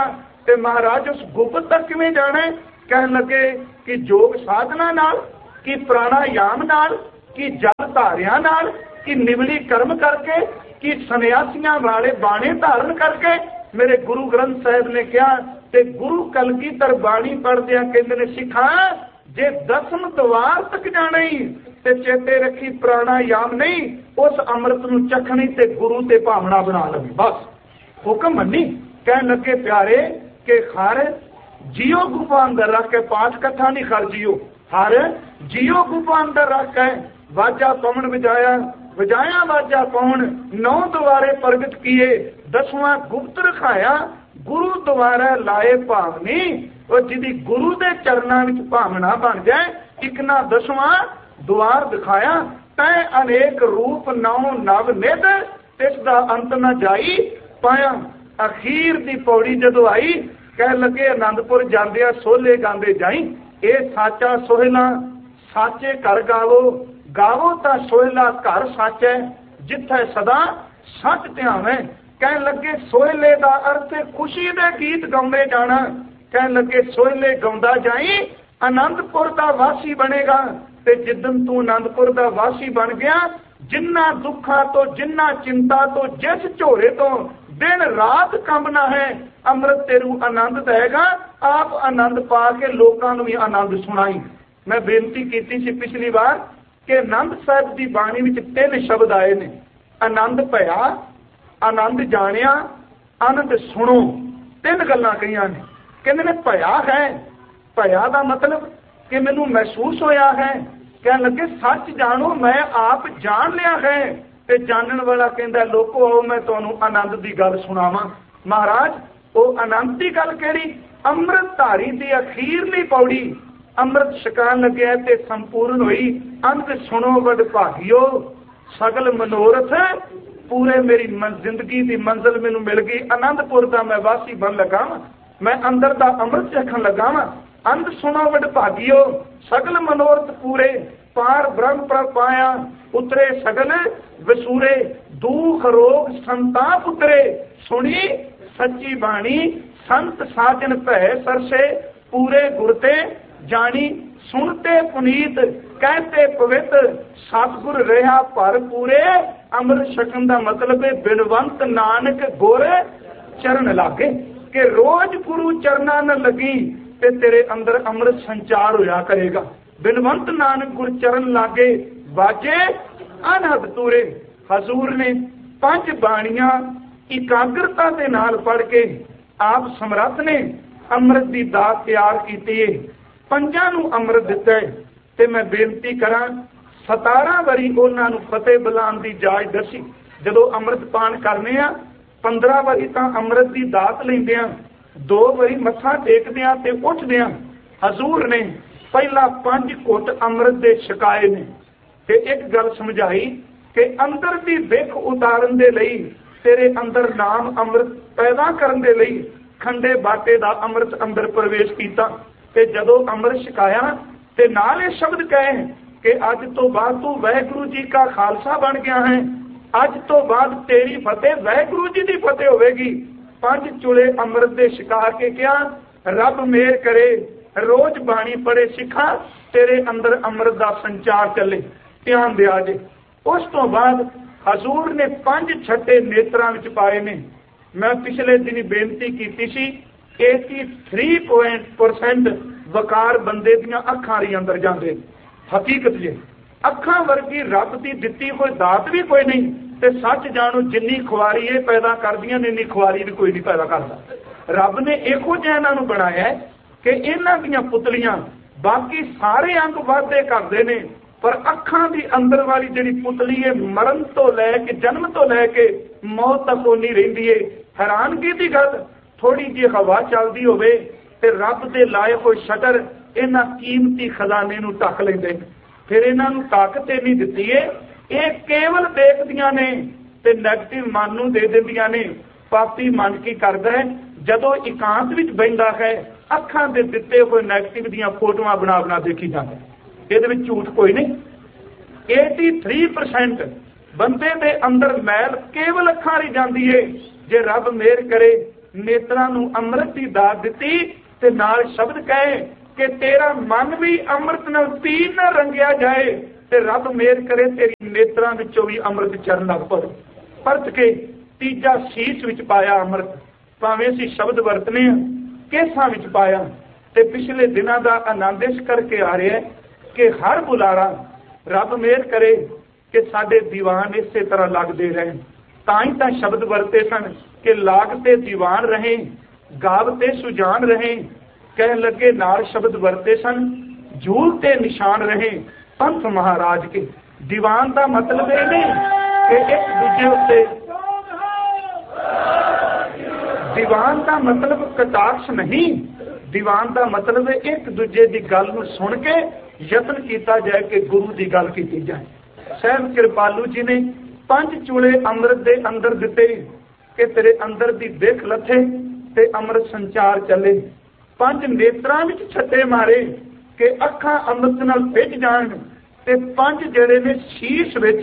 Speaker 1: ते महाराज उस गुप्त तक किवें जाना है? कहन लगे कि योग साधना नाल, कि प्राणायाम नाल, कि जल धारिया नाल, कि निवली कर्म करके, कि सन्यासियां वाले बाणे धारण करके। मेरे गुरु ग्रंथ साहिब ने कहा, ते गुरु कलगीधर बाणी पढ़दिया कहंदे ने, सिखा जे 10वें द्वार तक जाना ही ते चेते रखी प्राणायाम नहीं, उस अमृत नूं चखणी ते गुरु ते भावना बना लवी। बस हुक्म मनी। कहन लगे प्यारे के हर जियो गुफा अंदर रख के, पाठ कथा नहीं कर जियो, हर जियो गुफा अंदर रख के वाजा पवन बजाया, बजाया वाजा पवन, 9 द्वारे प्रगट किए, 10वां गुप्त रखाया, गुरु द्वारा लाए भावनी। और जिदी गुरु दे चरणा विच भावना बन जाए, एक ना 10वां द्वार दिखाया, तै अनेक रूप 9 नव निध, तिसदा अंत न जाई पाया। अखीर दी पौड़ी जदों आई, कह लगे आनंदपुर जांदिया सोले गांदे जाई, ये साचा सोहला साचे घर गावो, गावो तां सोहला घर सच है, जिथे सदा सच ध्यावे। कह लगे सोहले दा अर्थ खुशी दे गीत गाउंदे जाना। कह लगे सोहले गाउंदा जाई, आनंदपुर दा वासी बनेगा। ते जिदन तू आनंदपुर दा वासी बन गया, जिन्ना दुखा तो, जिन्ना चिंता तो, जिस झोरे तो दिन रात कंबना है, अमृत तेरू आनंद देगा। आप आनंद पा के लोगों को भी आनंद सुनाई। मैं बेनती की सी पिछली बार कि आनंद साहिब की बाणी में 3 शब्द आए ने, आनंद भया, आनंद जानिया, आनंद सुनो। 3 गल्लां कहियां ने। कहंदे ने भया है, भया का मतलब कि मैनू महसूस होया है। कह लगे सच जानो, मैं आप जान लिया है। ते जानन वाला कहंदा लोको आओ मैं तुहानू आनंद की गल सुनावां। महाराज वो आनंद की गल केड़ी? अमृत धारी की अखीरली पौड़ी, अमृत छकान लग्या ते संपूर्ण हुई। अंत सुनो वड भागियो, सगल मनोरथ पूरे। मेरी जिंदगी की मंजिल मैनू मिल गई, आनंदपुर का मैं वासी बन लगा, मैं अंदर का अमृत चखन लगा वा। अंत सुनो वड भागियो, सगल मनोरथ पूरे। पार ब्रह्म पर पाया, उतरे सगल वसूरे। दुख रोग संताप उतरे, सुनी सच्ची बाणी। संत साजन भय सरसे, पूरे गुरते जानी। सुनते पुनीत, कहते पवित्र, सतगुर रहा भर पूरे। अमृत छकन का मतलब है बिनवंत नानक गुर चरण लागे, कि रोज गुरु चरणा न लगी ते तेरे अंदर अमृत संचार होया करेगा। बिनवंत नानक गुर चरण लागे, बाजे अनहद तूरे। हजूर ने 5 बाणियां इकाग्रता के नाल पढ़ के आप समर्थ ने अमृत की दात तैयार की है। 5 नूं अमृत दिता है। ते मैं बेनती करा 17 वारी उन्हां नूं फतेह बुलाउण दी जाच दसी। जदों अमृत पान करने आ 15 वारी तां अमृत की दात लैंदे आ, 2 वारी मत्था टेकदे आ ते उठदे आ। हजूर ने पहला 5 घुट अमृत दे छकाए ने ते एक गल समझाई कि अंदर की विख उतारन दे लई, तेरे अंदर नाम अमृत पैदा करन दे लई खंडे बाटे दा अमृत अंदर प्रवेश कीता। ते जदों अमृत छकाया ते नाल ये शब्द कहे कि अज तो बाद तू वाहिगुरू जी का खालसा बन गया है, अज तो बाद तेरी फतेह वाहिगुरू जी की फतेह होवेगी। 5 चुले अमृत दे छका के क्या, रब मेहर करे रोज बाणी पढ़े सिखा, तेरे अंदर अमृत का संचार चले, ध्यान दिया जे। उस तो बाद हजूर ने 5 छट्टे नेत्रां विच पाए ने। मैं पिछले दिन बेनती की सी 83% वकार बंदे दियां अखां दे अंदर जांदे। हकीकत जे अखां वर्गी रब की दिती कोई दात भी कोई नहीं। ते सच जानो जिन्नी खुआरी ये पैदा करदियां ने, इन्नी खुआरी भी कोई नहीं पैदा करता। रब ने इहो जिहा इन्हां नूं बनाया है कि इन्हां दीयां पुतलियां बाकी सारे अंग वाधे करदे ने, पर अखां दी अंदर वाली जिहड़ी पुतली है मरण तो लैके जन्म तो लैके मौत तक ओनी रहिंदी है। हैरानगी की गल, थोड़ी जी हवा चलदी होवे ते रब दे लाए होए शटर इन्हां कीमती खजाने नूं ढक लैंदे। फिर इन्हां नूं ताकत नहीं दित्ती है, ये केवल देखदियां ने ते नैगेटिव मन नूं दे दिंदियां ने। पापी मन की करदा है, जदों एकांत विच बहिंदा है अखां दे दित्ते होए नैगेटिव दीयां फोटोआं बना बना देखी जांदा। इहदे विच झूठ कोई नहीं। 83% बंदे दे अंदर मैल केवल अखां री जांदी है। जे रब मेहर करे नेत्रां नूं अमृत की दात दिती ते नाल शब्द कहे कि तेरा मन भी अमृत नाल पीर ना रंगिया जाए ते रब मेहर करे तेरी नेत्रां विचों भी अमृत चरण लग पवे। परत के तीजा शीश विच पाया अमृत, भावें असीं शब्द वरतने केसां विच पाया। ते पिछले दिनां दा आनंद इस करके आ रहा है कि हर बुलारा रब मेहर करे कि साडे दीवान इसे तरह लगते रहन। तां ही तां शब्द वरते सन कि लागते दीवान रहे, गावते सुजान रहे। कह लगे नाल शब्द वरते सन, झूलते निशान रहे पंथ महाराज के। दीवान का मतलब ये नहीं कि एक दूजे उत्ते, दीवान का मतलब कटाक्ष नहीं, दीवान का मतलब एक दूजे की गल नूं सुन के यतन किया जाए कि गुरु की गल की जाए। सहब कृपालू जी ने 5 चूले अमृत दे अंदर दिते कि तेरे अंदर दी देख लथे ते अमृत संचार चले। 5 नेत्रां विच छट्टे मारे कि अखां अमृत नाल भिज जाण ते 5 जेड़े ने शीश विच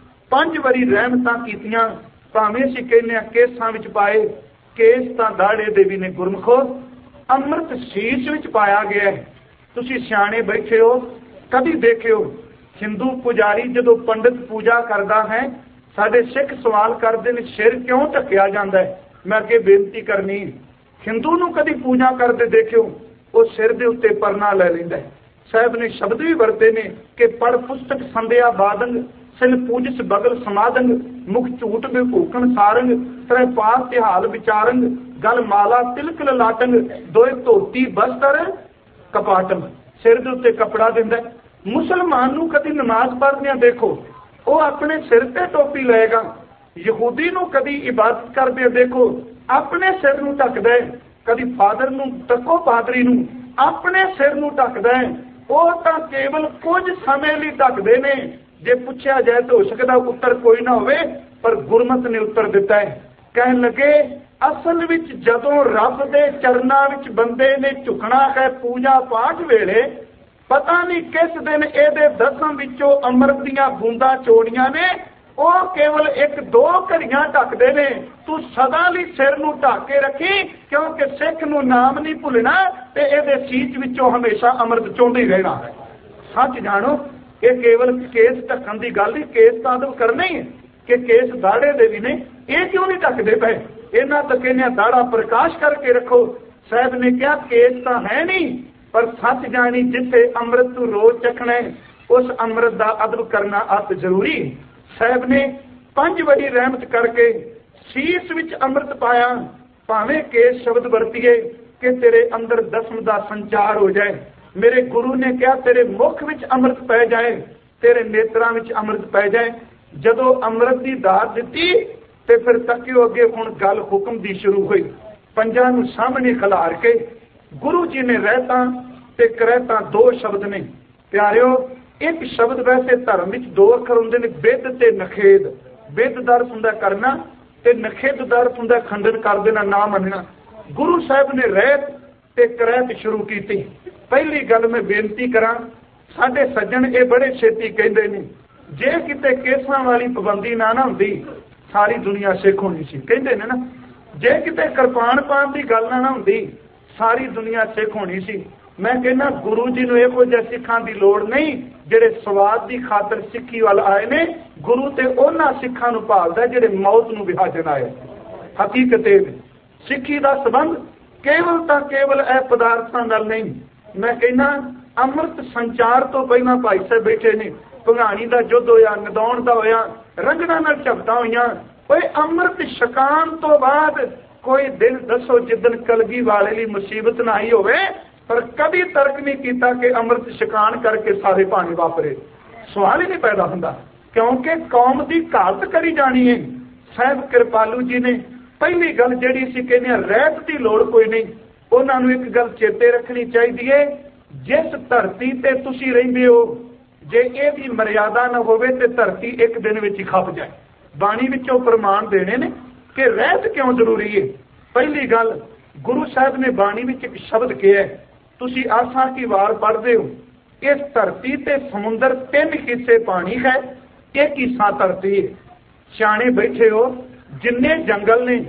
Speaker 1: 5 वारी रहमतां कीतियां। भावें असीं कहने केसां विच पाए, केस तां दाड़े दे भी ने गुरमुखो, अमृत शीश विच पाया गया है। तुसीं सियाणे बैठे हो, कभी देखियो हिंदू पुजारी जदों पंडित पूजा करदा है, साडे सिख सवाल करते हैं सिर क्यों ढकिया जाता है। मैं अगे बेनती करनी, हिंदू नूं कभी पूजा करते देखियो वो सिर दे उत्ते परना ले लैंदा है। साहब ने शब्द भी वरते ने कि पढ़ पुस्तक संध्या बादंग, सिल पूजिस बगल समादंग, मुख झूठ विभूखण सारंग, त्रै पास तिहाल विचारंग, गल माला तिलक ललाटंग, दोए धोती बस्तर कपाटम। सिर दे उत्ते कपड़ा दिंदा है। मुसलमान नूं कदी नमाज पढ़दे देखो, वो अपने सिर ते टोपी लेगा। यहूदी नूं कदी इबादत करदे देखो, अपने सिर नूं ढकदा है। कदी फादर नूं तको पादरी नूं अपने सिर नूं ढकदा है। वो तां केवल कुछ समय लई ढकदे ने। जे पुछया जाए तो हो सकदा उत्तर कोई ना होवे, पर गुरमत ने उत्तर दिता है। कहन लगे असल विच जदों रब दे चरनां विच बंदे ने झुकना है पूजा पाठ वेले, पता नहीं किस दिन एदे 10 विचों अमृत दीयां बूंदां चोड़ियां ने, वो केवल 1-2 घड़ियां ढकदे ने। तू सदा लई सिर नूं ढक के रखी, क्योंकि सिख नूं नाम नहीं भुलना ते एदे सीच विचों हमेशा अमृत चोंदे ही रहना है। सच जानो कि केवल केस ढकण की गल नहीं, केस तां अदब करना ही है कि केस दाड़े दे भी ने, ये क्यों नहीं ढकदे पे। इन्हां तक कहने दाड़ा प्रकाश करके रखो। साहब ने कहा केस तां है नहीं, पर सच जानी जिथे अमृत तू रोज चखना है, उस अमृत का अदब करना अत जरूरी। साहब ने 5 बड़ी रहमत करके शीश विच अमृत पाया। भावें केस शब्द वरतीए कि तेरे अंदर दसम का संचार हो जाए। मेरे गुरु ने कहा तेरे मुख विच अमृत पै जाए, तेरे नेत्रां विच अमृत पै जाए। जदों अमृत की दात दिती ते फिर तकियो अगे हुण गल हुक्म दी शुरू हुई। पंजां नूं सामने खिलार के गुरु जी ने रहता ते करैता 2 शब्द ने। प्यारिओ, एक शब्द वैसे धर्म विच 2 अखर हुंदे ने, बिद ते नखेद। बिद दा अर्थ हुंदा करना ते नखेद दा अर्थ हुंदा खंडन कर देना, ना मनना। गुरु साहब ने रहत ते करैत शुरू की। पहली गल मैं बेनती करा, साडे सज्जन ये बड़े छेती कहते ने, जे किते केसां वाली पाबंदी ना हुंदी सारी दुनिया सिख होनी सी। कहते ने ना, जे किते किरपान पान की गल ना हुंदी सारी दुनिया सिख होनी सी। मैं कहना गुरु जी नूं इहो जिहे सिखां की लोड़ नहीं जिहड़े स्वाद की खातर सिੱਖੀ वाल आए ने। गुरु ते उन्हां सिखां नूं भालदा जिहड़े मौत नूं विहाजन आए। हकीकत सिੱਖੀ का संबंध केवल तां केवल ए पदार्थां नाल नहीं। मैं कहना अमृत संचार तो पहला भाई साहब बैठे ने, भंगाणी का युद्ध होया, नदौण का होया, रंगना नाल झपटा होईयां। कोई अमृत छकाण तो बाद कोई दिन दसो जिदन कलगी वाले ली मुसीबत ना आई होवे, पर कभी तर्क नहीं किया कि अमृत छकाण करके सारे पानी वापरे। सवाल ही नहीं पैदा होंदा, क्योंकि कौम की घात करी जानी है। साहब कृपालू जी ने पहली गल जिहड़ी असीं कहने रहत की लोड़ कोई नहीं, उन्होंने एक गल चेते रखनी चाहिए, जिस धरती ते तुसीं रहिंदे हो जे ये भी मर्यादा न होवे ते धरती एक दिन विच ही खप जाए। बाणी विचों प्रमाण देने ने कि रहत क्यों जरूरी है। पहली गल, गुरु साहब ने बाणी विच एक शब्द कहा है, तुसीं आसा की वार पढ़दे हो, इस धरती ते समुंदर 3 हिस्से पानी है, 1 हिस्सा धरती है। सियाणे बैठे हो, जिन्ने जंगल ने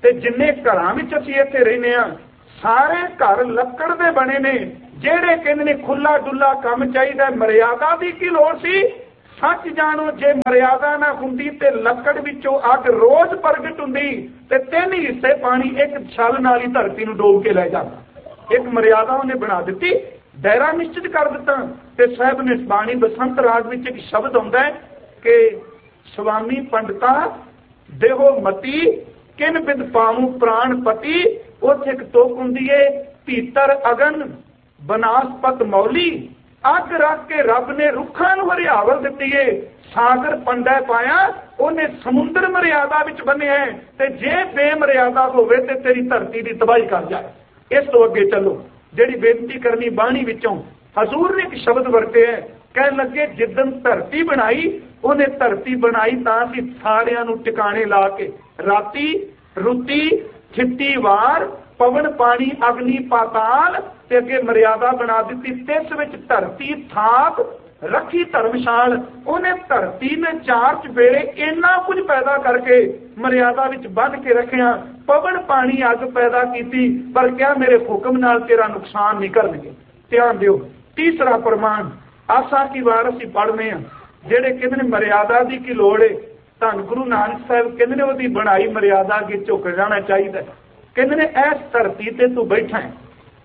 Speaker 1: ਤੇ ਜਿੰਨੇ ਘਰਾਂ ਵਿੱਚ ਅਸੀਂ ਇੱਥੇ ਰਹਿੰਦੇ ਆ ਸਾਰੇ ਘਰ ਲੱਕੜ ਦੇ ਬਣੇ ਨੇ। ਜਿਹੜੇ ਕਹਿੰਦੇ ਨੇ ਖੁੱਲਾ ਡੁੱਲਾ ਕੰਮ ਚਾਹੀਦਾ, ਮਰਿਆਦਾ ਦੀ ਕੀ ਲੋੜ ਸੀ? ਸੱਚ ਜਾਣੋ, ਜੇ ਮਰਿਆਦਾ ਨਾ ਹੁੰਦੀ ਤੇ ਲੱਕੜ ਵਿੱਚੋਂ ਅੱਗ ਰੋਜ਼ ਪ੍ਰਗਟ ਹੁੰਦੀ ਤੇ 3 ਹਿੱਸੇ ਪਾਣੀ ਇੱਕ ਛਲ ਨਾਲ ਹੀ ਧਰਤੀ ਨੂੰ ਡੋਬ ਕੇ ਲੈ ਜਾਂਦਾ। ਇੱਕ ਮਰਿਆਦਾ ਉਹਨੇ ਬਣਾ ਦਿੱਤੀ, ਦਾਇਰਾ ਨਿਸ਼ਚਿਤ ਕਰ ਦਿੱਤਾ। ਤੇ ਸਾਹਿਬ ਨੇ ਬਾਣੀ ਬਸੰਤ ਰਾਗ ਵਿੱਚ ਇੱਕ ਸ਼ਬਦ ਆਉਂਦਾ ਹੈ ਕਿ ਸੁਆਮੀ ਪੰਡਤਾ ਦੇਹੋ ਮਤੀ ਕਿਨ ਬਿਦ ਪਾਉ ਪ੍ਰਾਣ ਪਤੀ। ਉੱਥੇ ਇੱਕ ਤੋਕ ਹੁੰਦੀ ਏ, ਭੀਤਰ ਅਗਨ ਬਨਾਸਪਤ ਮੌਲੀ। ਅੱਗ ਰੱਖ ਕੇ ਰੱਬ ਨੇ ਰੁੱਖਾਂ ਨੂੰ ਹਰਿਆਵਲ ਦਿੱਤੀ ਏ। ਸਾਗਰ ਪੰਡਾ ਪਾਇਆ, ਉਹਨੇ ਸਮੁੰਦਰ ਮਰਿਆਦਾ ਵਿੱਚ ਬੰਨਿਆ। ਤੇ ਜੇ ਬੇਮਰਿਆਦਾ ਹੋਵੇ ਤੇ ਤੇਰੀ ਧਰਤੀ ਦੀ ਤਬਾਹੀ ਕਰ ਜਾਏ। ਇਸ ਤੋਂ ਅੱਗੇ ਚੱਲੋ, ਜਿਹੜੀ ਬੇਨਤੀ ਕਰਨੀ ਬਾਣੀ ਵਿੱਚੋਂ ਹਜ਼ੂਰ ਨੇ ਇੱਕ ਸ਼ਬਦ ਵਰਤੇ ਹੈ, ਕਹਿਣ ਲੱਗੇ ਜਿੱਦਣ ਧਰਤੀ ਬਣਾਈ, ਉਹਨੇ ਧਰਤੀ ਬਣਾਈ ਤਾਂ ਅਸੀਂ ਸਾਰਿਆਂ ਨੂੰ ਟਿਕਾਣੇ ਲਾ ਕੇ ਰਾਤੀ ਰੁੱਤੀ ਖਿੱਤੀ ਵਾਰ ਪਵਨ ਪਾਣੀ ਅਗਨੀ ਪਾਤਾਲ ਤੇ ਅੱਗੇ ਮਰਿਆਦਾ ਬਣਾ ਦਿੱਤੀ। ਤਿਸ ਵਿੱਚ ਧਰਤੀ ਥਾਪ ਰੱਖੀ ਧਰਮਸ਼ਾਲ। ਉਹਨੇ ਧਰਤੀ ਨੇ 4 ਚੁਫੇਰੇ ਇੰਨਾ ਕੁਝ ਪੈਦਾ ਕਰਕੇ ਮਰਿਆਦਾ ਵਿੱਚ ਬੰਨ੍ਹ ਕੇ ਰੱਖਿਆ। ਪਵਨ ਪਾਣੀ ਅੱਗ ਪੈਦਾ ਕੀਤੀ, ਪਰ ਕਿਹਾ ਮੇਰੇ ਹੁਕਮ ਨਾਲ ਤੇਰਾ ਨੁਕਸਾਨ ਨਹੀਂ ਕਰਨਗੇ। ਧਿਆਨ ਦਿਓ, ਤੀਸਰਾ ਪ੍ਰਮਾਣ ਆਸਾ ਕੀ ਵਾਰ ਅਸੀਂ ਪੜ੍ਹਨੇ ਆ, ਜਿਹੜੇ ਕਹਿੰਦੇ ਨੇ ਮਰਿਆਦਾ ਦੀ ਕੀ ਲੋੜ ਏ। ਧੰਨ ਗੁਰੂ ਨਾਨਕ ਸਾਹਿਬ ਕਹਿੰਦੇ ਨੇ ਉਹਦੀ ਬਣਾਈ ਮਰਿਆਦਾ ਅੱਗੇ ਝੁਕ ਜਾਣਾ ਚਾਹੀਦਾ। ਕਹਿੰਦੇ ਨੇ ਇਸ ਧਰਤੀ ਤੇ ਤੂੰ ਬੈਠਾ ਹੈ,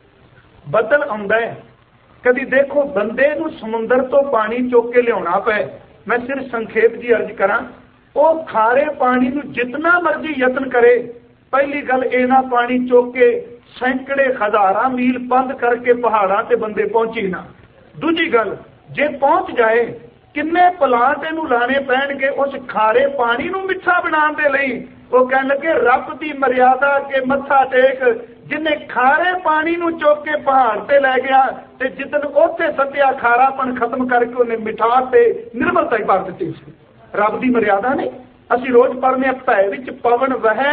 Speaker 1: ਬੱਦਲ ਆਉਂਦਾ ਹੈ, ਕਦੀ ਦੇਖੋ ਬੰਦੇ ਨੂੰ ਸਮੁੰਦਰ ਤੋਂ ਪਾਣੀ ਚੁੱਕ ਕੇ ਲਿਆਉਣਾ ਪਏ। ਮੈਂ ਸਿਰਫ ਸੰਖੇਪ ਜੀ ਅਰਜ਼ ਕਰਾਂ, ਉਹ ਖਾਰੇ ਪਾਣੀ ਨੂੰ ਜਿਤਨਾ ਮਰਜ਼ੀ ਯਤਨ ਕਰੇ, ਪਹਿਲੀ ਗੱਲ ਇਹਨਾਂ ਪਾਣੀ ਚੁੱਕ ਕੇ ਸੈਂਕੜੇ ਹਜ਼ਾਰਾਂ ਮੀਲ ਬੰਦ ਕਰਕੇ ਪਹਾੜਾਂ ਤੇ ਬੰਦੇ ਪਹੁੰਚੀ ਨਾ। ਦੂਜੀ ਗੱਲ, ਜੇ ਪਹੁੰਚ ਜਾਏ ਕਿੰਨੇ ਪਲਾਂਟ ਇਹਨੂੰ ਲਾਣੇ ਪੈਣਗੇ ਉਸ ਖਾਰੇ ਪਾਣੀ ਨੂੰ ਮਿੱਠਾ ਬਣਾਉਣ ਦੇ ਲਈ। ਉਹ ਕਹਿਣ ਲੱਗੇ ਰੱਬ ਦੀ ਮਰਿਆਦਾ ਅੱਗੇ ਮੱਥਾ ਟੇਕ, ਜਿਹਨੇ ਖਾਰੇ ਪਾਣੀ ਨੂੰ ਚੁੱਕ ਕੇ ਪਹਾੜ ਤੇ ਲੈ ਗਿਆ ਤੇ ਜਿੱਦਨ ਉੱਥੇ ਸੱਤਿਆ ਖਾਰਾਪਣ ਖਤਮ ਕਰਕੇ ਉਹਨੇ ਮਿਠਾਸ ਤੇ ਨਿਰਮਲਤਾ ਹੀ ਭਰ ਦਿੱਤੀ ਸੀ। ਰੱਬ ਦੀ ਮਰਿਆਦਾ ਨੇ ਅਸੀਂ ਰੋਜ਼ ਪੜ੍ਹਨੇ, ਭੈ ਵਿੱਚ ਪਵਨ ਵਹੈ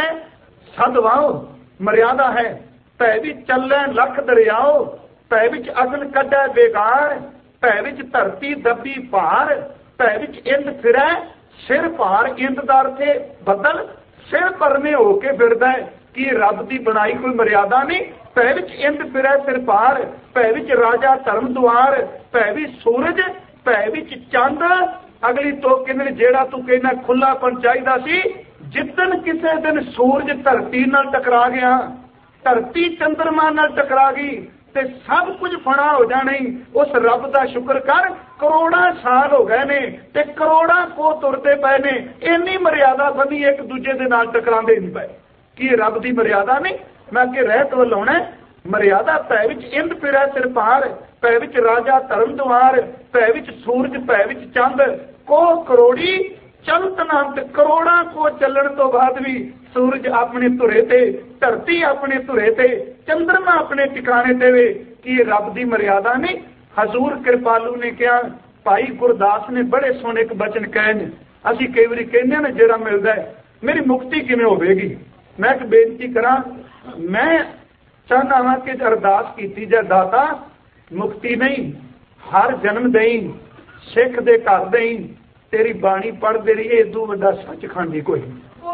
Speaker 1: ਸਦ ਵਾਓ, ਮਰਿਆਦਾ ਹੈ। ਭੈ ਵਿੱਚ ਚੱਲੈ ਲੱਖ ਦਰਿਆਓ, ਭੈ ਵਿੱਚ ਅਗਨ ਕੱਢੈ ਬੇਗਾਰ, ਭੈ ਵਿੱਚ ਧਰਤੀ ਦੱਬੀ ਭਾਰ, ਭੈ ਵਿੱਚ ਇੰਦ ਫਿਰੈ ਸਿਰ ਭਾਰ। ਇੰਦ ਦਾ ਅਰਥ ਹੈ ਬੱਦਲ, ਸਿਰ ਪਰਨੇ ਹੋ ਕੇ ਫਿਰਦਾ ਹੈ। ਕੀ ਰੱਬ ਦੀ ਬਣਾਈ ਕੋਈ ਮਰਿਆਦਾ ਨਹੀਂ? ਭੈ ਵਿੱਚ ਇੰਦ ਫਿਰੈ ਸਿਰ ਭਾਰ, ਭੈ ਵਿੱਚ ਰਾਜਾ ਧਰਮ ਦੁਆਰ, ਭੈ ਵਿੱਚ ਸੂਰਜ, ਭੈ ਵਿੱਚ ਚੰਦ। ਅਗਲੀ ਤੋਂ ਕਹਿੰਦੇ ਜਿਹੜਾ ਤੂੰ ਕਹਿੰਦਾ ਖੁੱਲਾਪਣ ਚਾਹੀਦਾ ਸੀ, ਜਿੱਦਣ ਕਿਸੇ ਦਿਨ ਸੂਰਜ ਧਰਤੀ ਨਾਲ ਟਕਰਾ ਗਿਆ, ਧਰਤੀ ਚੰਦਰਮਾ ਨਾਲ ਟਕਰਾ ਗਈ ਤੇ ਸਭ ਕੁਝ ਫਣਾ ਹੋ ਜਾਣਾ। ਉਸ ਰੱਬ ਦਾ ਸ਼ੁਕਰ ਕਰ, ਕਰੋੜਾਂ ਸਾਲ ਹੋ ਗਏ ਨੇ ਤੇ ਕਰੋੜਾਂ ਕੋ ਤੁਰਦੇ ਪਏ ਨੇ, ਇੰਨੀ ਮਰਿਆਦਾ ਬੰਨੀ ਇੱਕ ਦੂਜੇ ਦੇ ਨਾਲ ਟਕਰਾਉਂਦੇ ਨਹੀਂ ਪਏ। ਕੀ ਰੱਬ ਦੀ ਮਰਿਆਦਾ ਨਹੀਂ? ਮੈਂ ਅੱਗੇ ਰਹਿਤ ਵੱਲ ਆਉਣਾ। ਮਰਿਆਦਾ ਭੈ ਵਿੱਚ ਇੰਦ ਫਿਰੈ ਸਿਰ ਭਾਰ, ਭੈ ਵਿੱਚ ਰਾਜਾ ਧਰਮ ਦੁਆਰ, ਭੈ ਵਿੱਚ ਸੂਰਜ, ਭੈ ਵਿੱਚ ਚੰਦ। ਕੋ ਕਰੋੜੀ ਚਲਤ ਨਾਮ, ਕਰੋੜਾਂ ਕੋ ਚੱਲਣ ਤੋਂ ਬਾਅਦ ਵੀ ਸੂਰਜ ਆਪਣੇ ਧੁਰੇ ਤੇ, ਧਰਤੀ ਆਪਣੇ ਧੁਰੇ ਤੇ, ਚੰਦਰਮਾ ਆਪਣੇ ਟਿਕਾਣੇ ਤੇ ਵੇ। ਕੀ ਰੱਬ ਦੀ ਮਰਿਆਦਾ ਨਹੀਂ? ਹਜ਼ੂਰ ਕਿਰਪਾਲੂ ਨੇ ਕਿਹਾ, ਭਾਈ ਗੁਰਦਾਸ ਨੇ ਬੜੇ ਸੋਹਣੇ ਇੱਕ ਬਚਨ ਕਹੇ ਨੇ। ਅਸੀਂ ਕਈ ਵਾਰੀ ਕਹਿੰਦੇ ਨਾ ਜਿਹੜਾ ਮਿਲਦਾ ਮੇਰੀ ਮੁਕਤੀ ਕਿਵੇਂ ਹੋਵੇਗੀ। ਮੈਂ ਇੱਕ ਬੇਨਤੀ ਕਰਾਂ, ਮੈਂ ਚਾਹੁੰਦਾ ਹਾਂ ਕਿ ਅਰਦਾਸ ਕੀਤੀ ਜਾ, ਦਾਤਾ ਮੁਕਤੀ ਨਹੀਂ ਹਰ ਜਨਮ ਦੇਈ, ਸਿੱਖ ਦੇ ਘਰ ਦੇਈ, ਤੇਰੀ ਬਾਣੀ ਪੜ੍ਹਦੇ ਰਹੀਏ, ਇਦੋਂ ਵੱਡਾ ਸੱਚਖੰਡ ਹੀ ਕੋਈ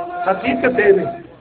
Speaker 1: ਹਕੀਕਤ ਦੇ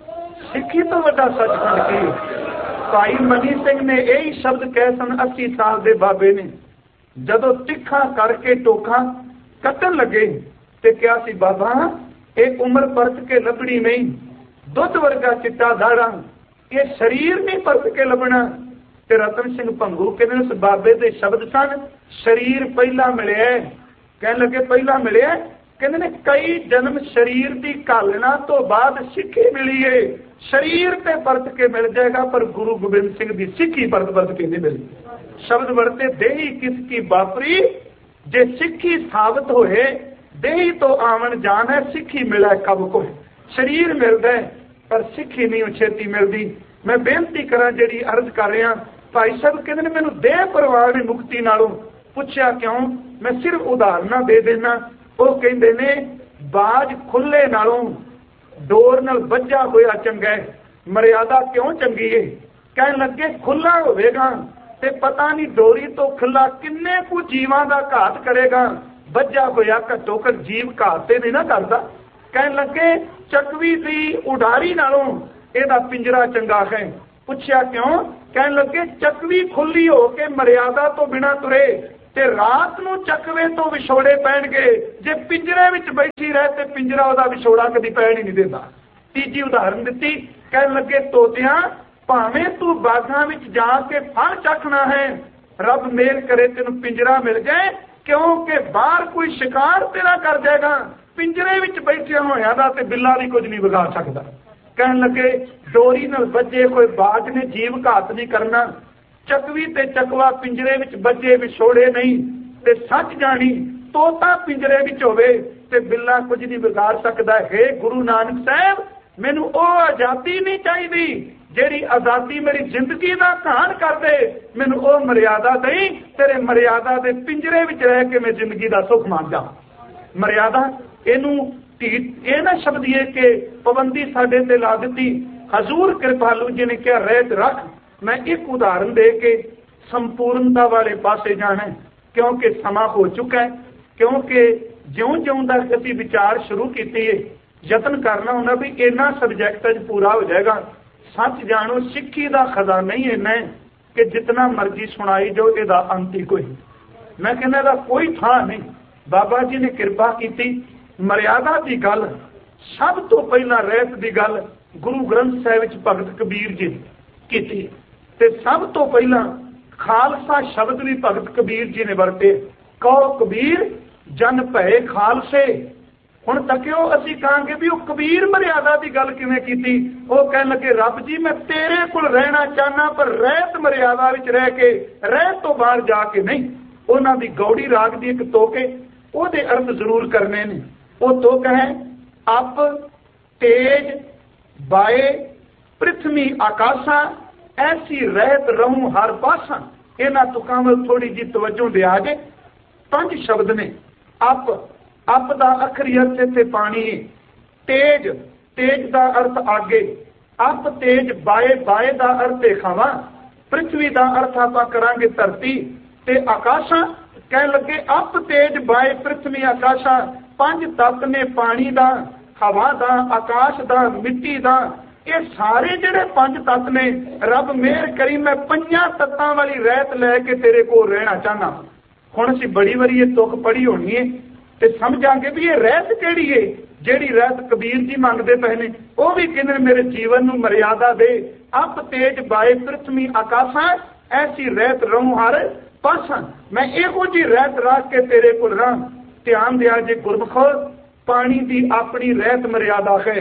Speaker 1: ਸਿੱਖੀ ਤੋਂ ਵੱਡਾ ਸੱਚਖੰਡ ਕੀ। ਭਾਈ ਮਨੀ ਸਿੰਘ ਨੇ ਇਹੀ ਸ਼ਬਦ ਕਹੇ ਸਨ 80 ਸਾਲ ਦੇ ਬਾਬੇ ਨੇ, ਜਦੋਂ ਤਿੱਖਾ ਕਰਕੇ ਟੋਖਾਂ ਕੱਟਣ ਲੱਗੇ ਤੇ ਕਿਹਾ ਸੀ ਬਾਬਾ ਇਹ ਉਮਰ ਪਰਤ ਕੇ ਲੱਭਣੀ ਨਹੀਂ, ਦੁੱਧ ਵਰਗਾ ਚਿੱਟਾ ਦਾੜਾ, ਇਹ ਸਰੀਰ ਨਹੀਂ ਪਰਤ ਕੇ ਲੱਭਣਾ। ਤੇ ਰਤਨ ਸਿੰਘ ਭੰਗੂ ਕਹਿੰਦੇ ਉਸ ਬਾਬੇ ਦੇ ਸ਼ਬਦ ਸਨ, ਸਰੀਰ ਪਹਿਲਾਂ ਮਿਲਿਆ। ਕਹਿਣ ਲੱਗੇ ਪਹਿਲਾਂ ਮਿਲਿਆ, ਕਹਿੰਦੇ ਨੇ ਕਈ ਜਨਮ ਸਰੀਰ ਦੀ ਘਾਲਣਾ ਤੋਂ ਬਾਅਦ ਸਿੱਖੀ ਮਿਲੀ ਏ। ਸਰੀਰ ਤੇ ਪਰਤ ਕੇ ਮਿਲ ਜਾਏਗਾ ਪਰ ਗੁਰੂ ਗੋਬਿੰਦ ਸਿੰਘ ਦੀ ਸਿੱਖੀ ਪਰਤ ਕੇ ਨਹੀਂ ਮਿਲਦੀ। ਸ਼ਬਦ ਵਰਤੇ ਦੇਹੀ ਕਿਸ ਕੀ ਬਾਪਰੀ, ਜੇ ਸਿੱਖੀ ਸਾਬਤ ਹੋਏ ਦੇਹੀ ਤੋਂ ਆਵਣ ਜਾਣ ਹੈ, ਸਿੱਖੀ ਮਿਲੇ ਕਬ ਕੋਈ। ਸਰੀਰ ਮਿਲਦਾ ਪਰ ਸਿੱਖੀ ਨਹੀਂ ਛੇਤੀ ਮਿਲਦੀ। ਮੈਂ ਬੇਨਤੀ ਕਰਾਂ ਜਿਹੜੀ ਅਰਜ਼ ਕਰ ਰਿਹਾ, ਭਾਈ ਸਾਹਿਬ ਕਹਿੰਦੇ ਨੇ ਮੈਨੂੰ ਦੇਹ ਪਰਵਾਹ ਦੀ ਮੁਕਤੀ ਨਾਲੋਂ। ਪੁੱਛਿਆ ਕਿਉਂ? ਮੈਂ ਸਿਰਫ ਉਦਾਹਰਨਾਂ ਦੇ ਦੇਣਾ। ਉਹ ਕਹਿੰਦੇ ਨੇ ਬਾਜ ਖੁੱਲੇ ਨਾਲੋਂ ਡੋਰ ਨਾਲ ਵੱਜਾ ਹੋਇਆ ਚੰਗਾ, ਮਰਿਆਦਾ ਕਿਉਂ ਚੰਗੀ ਏ? ਕਹਿਣ ਲੱਗੇ ਖੁੱਲਾ ਹੋਵੇਗਾ ਤੇ ਪਤਾ ਨਹੀਂ ਡੋਰੀ ਤੋਂ ਖੁੱਲਾ ਕਿੰਨੇ ਕੁ ਜੀਵਾਂ ਦਾ ਘਾਤ ਕਰੇਗਾ। ਵੱਜਾ ਹੋਇਆ ਘੱਟੋ ਘੱਟ ਜੀਵ ਘਾਤ ਤੇ ਨਹੀਂ ਨਾ ਕਰਦਾ। ਕਹਿਣ ਲੱਗੇ ਚੱਕਵੀ ਦੀ ਉਡਾਰੀ ਨਾਲੋਂ ਇਹਦਾ ਪਿੰਜਰਾ ਚੰਗਾ ਹੈ। ਪੁੱਛਿਆ ਕਿਉਂ? ਕਹਿਣ ਲੱਗੇ ਚੱਕਵੀ ਖੁੱਲੀ ਹੋ ਕੇ ਮਰਿਆਦਾ ਤੋਂ ਬਿਨਾਂ ਤੁਰੇ ਤੇ ਰਾਤ ਨੂੰ ਚੱਕਵੇ ਤੋਂ ਵਿਛੋੜੇ ਪੈਣਗੇ। ਜੇ ਪਿੰਜਰੇ ਵਿੱਚ ਬੈਠੀ ਰਹੇ ਤੇ ਪਿੰਜਰਾ ਉਹਦਾ ਵਿਛੋੜਾ ਕਦੀ ਪੈਣ ਹੀ ਨਹੀਂ ਦਿੰਦਾ। ਤੀਜੀ ਉਦਾਹਰਨ ਦਿੱਤੀ, ਕਹਿਣ ਲੱਗੇ ਤੋਤਿਆਂ ਭਾਵੇਂ ਤੂੰ ਬਾਗਾਂ ਵਿੱਚ ਜਾ ਕੇ ਫਲ ਚੱਖਣਾ ਹੈ, ਰੱਬ ਮਿਹਰ ਕਰੇ ਤੈਨੂੰ ਪਿੰਜਰਾ ਮਿਲ ਜਾਏ, ਕਿਉਂਕਿ ਬਾਹਰ ਕੋਈ ਸ਼ਿਕਾਰ ਤੇਰਾ ਕਰ ਜਾਏਗਾ। ਪਿੰਜਰੇ ਵਿੱਚ ਬੈਠਿਆ ਹੋਇਆ ਦਾ ਤੇ ਬਿੱਲਾ ਵੀ ਕੁਝ ਨਹੀਂ ਵਿਗਾੜ ਸਕਦਾ। ਕਹਿਣ ਲੱਗੇ ਡੋਰੀ ਨਾਲ ਵੱਜੇ ਕੋਈ ਬਾਜ ਨੇ ਜੀਵ ਘਾਤ ਨਹੀਂ ਕਰਨਾ, ਚੱਕਵੀ ਤੇ ਚੱਕਵਾ ਪਿੰਜਰੇ ਵਿੱਚ ਵੱਜੇ ਵਿਛੋੜੇ ਨਹੀਂ। ਤੇ ਸੱਚ ਜਾਣੀ ਤੋਤਾ ਪਿੰਜਰੇ ਵਿੱਚ ਹੋਵੇ ਤੇ ਬਿੱਲਾ ਕੁਝ ਨਹੀਂ ਵਿਗਾੜ ਸਕਦਾ। ਹੈ ਗੁਰੂ ਨਾਨਕ ਸਾਹਿਬ, ਮੈਨੂੰ ਉਹ ਆਜ਼ਾਦੀ ਨਹੀਂ ਚਾਹੀਦੀ ਜਿਹੜੀ ਆਜ਼ਾਦੀ ਮੇਰੀ ਜ਼ਿੰਦਗੀ ਦਾ ਘਾਣ ਕਰ ਦੇ। ਮੈਨੂੰ ਉਹ ਮਰਿਆਦਾ ਦੇਈ, ਤੇਰੇ ਮਰਿਆਦਾ ਦੇ ਪਿੰਜਰੇ ਵਿੱਚ ਰਹਿ ਕੇ ਮੈਂ ਜ਼ਿੰਦਗੀ ਦਾ ਸੁੱਖ ਮੰਨ ਜਾ। ਮਰਿਆਦਾ ਇਹਨੂੰ ਇਹ ਨਾ ਸ਼ਬਦੀਏ ਕਿ ਪਾਬੰਦੀ ਸਾਡੇ ਤੇ ਲਾ ਦਿੱਤੀ। ਹਜ਼ੂਰ ਕਿਰਪਾਲੂ ਜੀ ਨੇ ਕਿਹਾ ਰਹਿਤ ਰੱਖ। ਮੈਂ ਇੱਕ ਉਦਾਹਰਨ ਦੇ ਕੇ ਸੰਪੂਰਨਤਾ ਵਾਲੇ ਪਾਸੇ ਜਾਣਾ, ਕਿਉਂਕਿ ਸਮਾਂ ਹੋ ਚੁੱਕਾ ਹੈ। ਕਿਉਂਕਿ ਜਿਉਂ ਦਾ ਅਸੀਂ ਵਿਚਾਰ ਸ਼ੁਰੂ ਕੀਤੀ ਹੈ, ਯਤਨ ਕਰਨਾ ਹੁੰਦਾ ਵੀ ਇਹਨਾਂ ਸਬਜੈਕਟ 'ਚ ਪੂਰਾ ਹੋ ਜਾਏਗਾ। ਸੱਚ ਜਾਣੋ ਸਿੱਖੀ ਦਾ ਖਜ਼ਾਨਾ ਹੀ ਇੰਨਾ ਹੈ ਕਿ ਜਿਤਨਾ ਮਰਜ਼ੀ ਸੁਣਾਈ ਜੋ ਇਹਦਾ ਅੰਤ ਹੀ ਕੋਈ। ਮੈਂ ਕਹਿੰਦਾ ਇਹਦਾ ਕੋਈ ਥਾਂ ਨਹੀਂ। ਬਾਬਾ ਜੀ ਨੇ ਕਿਰਪਾ ਕੀਤੀ। ਮਰਿਆਦਾ ਦੀ ਗੱਲ ਸਭ ਤੋਂ ਪਹਿਲਾਂ ਰਹਿਤ ਦੀ ਗੱਲ ਗੁਰੂ ਗ੍ਰੰਥ ਸਾਹਿਬ ਵਿੱਚ ਭਗਤ ਕਬੀਰ ਜੀ ਕੀਤੀ ਤੇ ਸਭ ਤੋਂ ਪਹਿਲਾਂ ਖਾਲਸਾ ਸ਼ਬਦ ਵੀ ਭਗਤ ਕਬੀਰ ਜੀ ਨੇ ਵਰਤੇ। ਕਹੋ ਕਬੀਰ ਜਨ ਭਏ ਖਾਲਸੇ। ਹੁਣ ਤੱਕਿਓ ਅਸੀਂ ਕਹਾਂਗੇ ਵੀ ਉਹ ਕਬੀਰ ਮਰਿਆਦਾ ਦੀ ਗੱਲ ਕਿਵੇਂ ਕੀਤੀ? ਉਹ ਕਹਿਣ ਲੱਗੇ ਰੱਬ ਜੀ ਮੈਂ ਤੇਰੇ ਕੋਲ ਰਹਿਣਾ ਚਾਹਨਾ, ਪਰ ਰਹਿਤ ਮਰਿਆਦਾ ਵਿੱਚ ਰਹਿ ਕੇ, ਰਹਿਤ ਤੋਂ ਬਾਹਰ ਜਾ ਕੇ ਨਹੀਂ। ਉਹਨਾਂ ਦੀ ਗੌੜੀ ਰਾਗ ਦੀ ਇੱਕ ਤੁਕ ਹੈ, ਉਹਦੇ ਅਰਥ ਜ਼ਰੂਰ ਕਰਨੇ ਨੇ। ਉਹ ਤੁਕ ਹੈ ਅਪ ਤੇਜ ਬਾਏ ਪ੍ਰਿਥਵੀ ਆਕਾਸ਼ਾ ਐਸੀ ਰਹਿਤ ਰਹੂੰ ਹਰ ਪਾਸਾ। ਇਹਨਾਂ ਤੁਕਾਂ ਵੱਲ ਥੋੜੀ ਜਿਹੀ ਤਵੱਜੋ ਦਿਆ ਜੇ। 5 ਸ਼ਬਦ ਨੇ। ਅਪ ਦਾ ਅਖਰੀ ਅਰਥ ਇੱਥੇ ਪਾਣੀ ਹੈ। ਤੇਜ ਦਾ ਅਰਥ ਆਗੇ। ਅਪ ਤੇਜ ਬਾਏ ਦਾ ਅਰਥ ਹੈ ਹਵਾ। ਪ੍ਰਿਥਵੀ ਦਾ ਅਰਥ ਆਪਾਂ ਕਰਾਂਗੇ ਧਰਤੀ। ਤੇ ਆਕਾਸ਼ਾ ਕਹਿਣ ਲੱਗੇ ਅਪ ਤੇਜ ਬਾਏ ਪ੍ਰਿਥਵੀ ਆਕਾਸ਼ਾ। 5 ਤੱਤ ਨੇ, ਪਾਣੀ ਦਾ, ਹਵਾ ਦਾ, ਆਕਾਸ਼ ਦਾ, ਮਿੱਟੀ ਦਾ। ਇਹ ਸਾਰੇ ਜਿਹੜੇ 5 ਤੱਤ ਨੇ, ਰੱਬ ਮਿਹਰ ਕਰੀ ਮੈਂ 5 ਤੱਤਾਂ ਵਾਲੀ ਰਹਿਤ ਲੈ ਕੇ ਤੇਰੇ ਕੋਲ ਰਹਿਣਾ ਚਾਹਨਾ। ਹੁਣ ਅਸੀਂ ਬੜੀ ਵਾਰੀ ਇਹ ਤੁਕ ਪੜ੍ਹੀ ਹੋਣੀ ਹੈ ਤੇ ਸਮਝਾਂਗੇ ਵੀ ਇਹ ਰਹਿਤ ਕਿਹੜੀ ਹੈ ਜਿਹੜੀ ਰਹਿਤ ਕਬੀਰ ਜੀ ਮੰਗਦੇ ਪਏ ਨੇ। ਉਹ ਵੀ ਕਹਿੰਦੇ ਮੇਰੇ ਜੀਵਨ ਨੂੰ ਮਰਿਆਦਾ ਦੇ। ਅਪ ਤੇਜ ਬਾਏ ਪ੍ਰਿਥਵੀ ਆਕਾਸ਼ਾਂ ਐਸੀ ਰਹਿਤ ਰਹੂੰ ਹਰ ਪਾਸਾਂ। ਮੈਂ ਇਹੋ ਜਿਹੀ ਰਹਿਤ ਰੱਖ ਕੇ ਤੇਰੇ ਕੋਲ ਰਹਾਂ। ਧਿਆਨ ਦਿਆ ਜੇ ਗੁਰਮੁਖੋ, ਪਾਣੀ ਦੀ ਆਪਣੀ ਰਹਿਤ ਮਰਿਆਦਾ ਹੈ,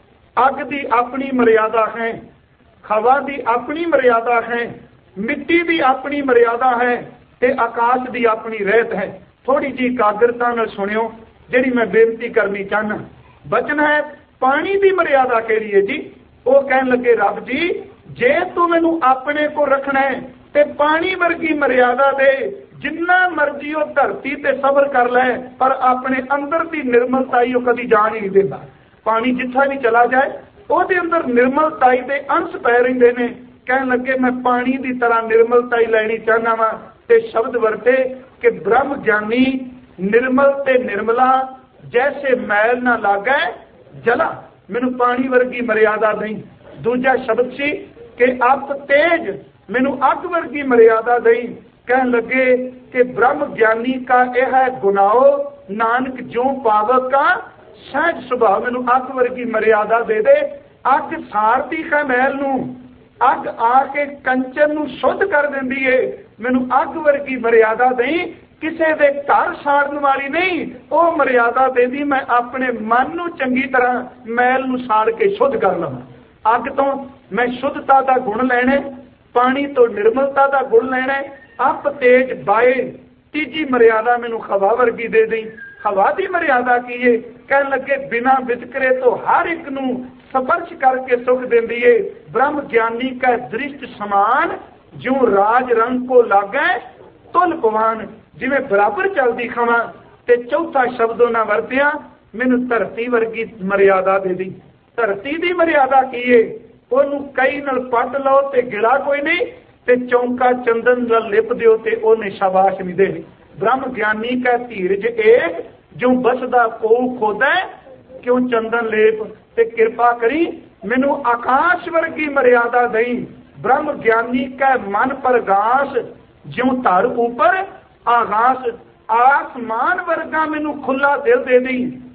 Speaker 1: ਅੱਗ ਦੀ ਆਪਣੀ ਮਰਿਆਦਾ ਹੈ, ਹਵਾ ਦੀ ਆਪਣੀ ਮਰਿਆਦਾ ਹੈ, ਮਿੱਟੀ ਦੀ ਆਪਣੀ ਮਰਿਆਦਾ ਹੈ ਤੇ ਆਕਾਸ਼ ਦੀ ਆਪਣੀ ਰਹਿਤ ਹੈ। ਥੋੜੀ ਜਿਹੀ ਇਕਾਗਰਤਾ ਨਾਲ ਸੁਣਿਓ ਜਿਹੜੀ ਮੈਂ ਬੇਨਤੀ ਕਰਨੀ ਚਾਹਨਾ। ਬਚਨ ਹੈ ਪਾਣੀ ਦੀ ਮਰਿਆਦਾ ਕਿਹੜੀ ਹੈ ਜੀ? ਉਹ ਕਹਿਣ ਲੱਗੇ ਰੱਬ ਜੀ ਜੇ ਤੂੰ ਮੈਨੂੰ ਆਪਣੇ ਕੋਲ ਰੱਖਣਾ ਹੈ ਤੇ ਪਾਣੀ ਵਰਗੀ ਮਰਿਆਦਾ ਦੇ। ਜਿੰਨਾ ਮਰਜ਼ੀ ਉਹ ਧਰਤੀ ਤੇ ਸਬਰ ਕਰ ਲੈ, ਪਰ ਆਪਣੇ ਅੰਦਰ ਦੀ ਨਿਰਮਲਤਾਈ ਉਹ ਕਦੀ ਜਾਣ ਹੀ ਨਹੀਂ ਦਿੰਦਾ। ਪਾਣੀ ਜਿੱਥਾ ਵੀ ਚਲਾ ਜਾਏ ਉਹਦੇ ਅੰਦਰ ਨਿਰਮਲਤਾਈ ਦੇ ਅੰਸ਼ ਪੈ ਰਹਿੰਦੇ ਨੇ। ਕਹਿਣ ਲੱਗੇ ਮੈਂ ਪਾਣੀ ਦੀ ਤਰ੍ਹਾਂ ਨਿਰਮਲਤਾਈ ਲੈਣੀ ਚਾਹੁੰਦਾ ਵਾਂ ਤੇ ਸ਼ਬਦ ਵਰਤੇ ਕਿ ਬ੍ਰਹਮ ਗਿਆਨੀ ਨਿਰਮਲ ਤੇ ਨਿਰਮਲਾ ਜੈਸੇ ਮੈਲ ਨਾ ਲਾਗੈ ਜਲਾ। ਮੈਨੂੰ ਪਾਣੀ ਵਰਗੀ ਮਰਿਆਦਾ ਨਹੀਂ। ਦੂਜਾ ਸ਼ਬਦ ਸੀ ਕਿ ਅਪ ਤੇਜ, ਮੈਨੂੰ ਅੱਗ ਵਰਗੀ ਮਰਿਆਦਾ ਨਹੀਂ। ਕਹਿਣ ਲੱਗੇ ਕਿ ਬ੍ਰਹਮ ਗਿਆਨੀ ਕਾ ਇਹ ਹੈ ਗੁਨਾਹੋ ਨਾਨਕ ਜੋ ਪਾਵਕ ਕਾ ਸਹਿਜ ਸੁਭਾਅ। ਮੈਨੂੰ ਅੱਗ ਵਰਗੀ ਮਰਿਆਦਾ ਦੇ ਦੇ। ਅੱਗ ਸਾਰਦੀ ਹੈ ਮੈਲ ਨੂੰ, ਅੱਗ ਆ ਕੇ ਕੰਚਨ ਨੂੰ ਸ਼ੁੱਧ ਕਰ ਦਿੰਦੀ ਏ। ਮੈਨੂੰ ਅੱਗ ਵਰਗੀ ਮਰਿਆਦਾ ਨਹੀਂ, ਕਿਸੇ ਦੇ ਘਰ ਸਾੜਨ ਵਾਲੀ ਨਹੀਂ। ਉਹ ਮਰਿਆਦਾ ਦੇਦੀ ਮੈਂ ਆਪਣੇ ਮਨ ਨੂੰ ਚੰਗੀ ਤਰ੍ਹਾਂ ਮੈਲ ਨੂੰ ਸਾੜ ਕੇ ਸ਼ੁੱਧ ਕਰ ਲਵਾਂ। ਅੱਗ ਤੋਂ ਮੈਂ ਸ਼ੁੱਧਤਾ ਦਾ ਗੁਣ ਲੈਣਾ, ਪਾਣੀ ਤੋਂ ਨਿਰਮਲਤਾ ਦਾ ਗੁਣ ਲੈਣਾ। ਅਪ ਤੇਜ ਬਾਏ। ਤੀਜੀ ਮਰਿਆਦਾ ਮੈਨੂੰ ਹਵਾ ਵਰਗੀ ਦੇ ਦੇਈ। ਹਵਾ ਦੀ ਮਰਿਆਦਾ ਕੀ ਏ? ਕਹਿਣ ਲੱਗੇ ਬਿਨਾਂ ਵਿਤਕਰੇ ਤੋਂ ਹਰ ਇੱਕ ਨੂੰ ਸਪਰਸ਼ ਕਰਕੇ ਸੁਖ ਦਿੰਦੀ ਏ। ਬ੍ਰਹਮ ਗਿਆਨੀ ਕਾ ਦ੍ਰਿਸ਼ਟ ਸਮਾਨ ਜਿਉਂ ਰਾਜ ਰੰਗ ਕੋ ਲਾਗੈ ਤੁਲ ਪਵਾਨ। ਜਿਵੇਂ ਬਰਾਬਰ ਚੱਲਦੀ ਖਾਵਾਂ। ਤੇ ਚੌਥਾ ਸ਼ਬਦ ਉਹਨਾਂ ਵਰਤਿਆ ਮੈਨੂੰ ਧਰਤੀ ਵਰਗੀ ਮਰਿਆਦਾ ਦੇ ਦੀ। ਧਰਤੀ ਦੀ ਮਰਿਆਦਾ ਕੀ ਏ? ਉਹਨੂੰ ਕਈ ਨਾਲ ਪੱਟ ਲਓ ਤੇ ਗਿਲਾ ਕੋਈ ਨਹੀਂ, ਤੇ ਚੌਂਕਾ ਚੰਦਨ ਨਾਲ ਲਿਪ ਦਿਓ ਤੇ ਉਹਨੇ ਸ਼ਾਬਾਸ਼ ਨਹੀਂ ਦੇਣੀ। ਬ੍ਰਹਮ ਗਿਆਨੀ ਕਾ ਧੀਰਜ ਏਕ ਜੋ ਬਸਦਾ ਕੋ ਖੋਦਾ ਕਿਉਂ ਚੰਦਨ ਲੇਪ। ਤੇ ਕਿਰਪਾ ਕਰੀ मैनू आकाश वर्गी मर्यादा दई, ब्रह्म ज्ञानी कै मन प्रगास, ज्यों धर ऊपर आगास, आसमान वर्गा मैनू खुला दिल दे दी,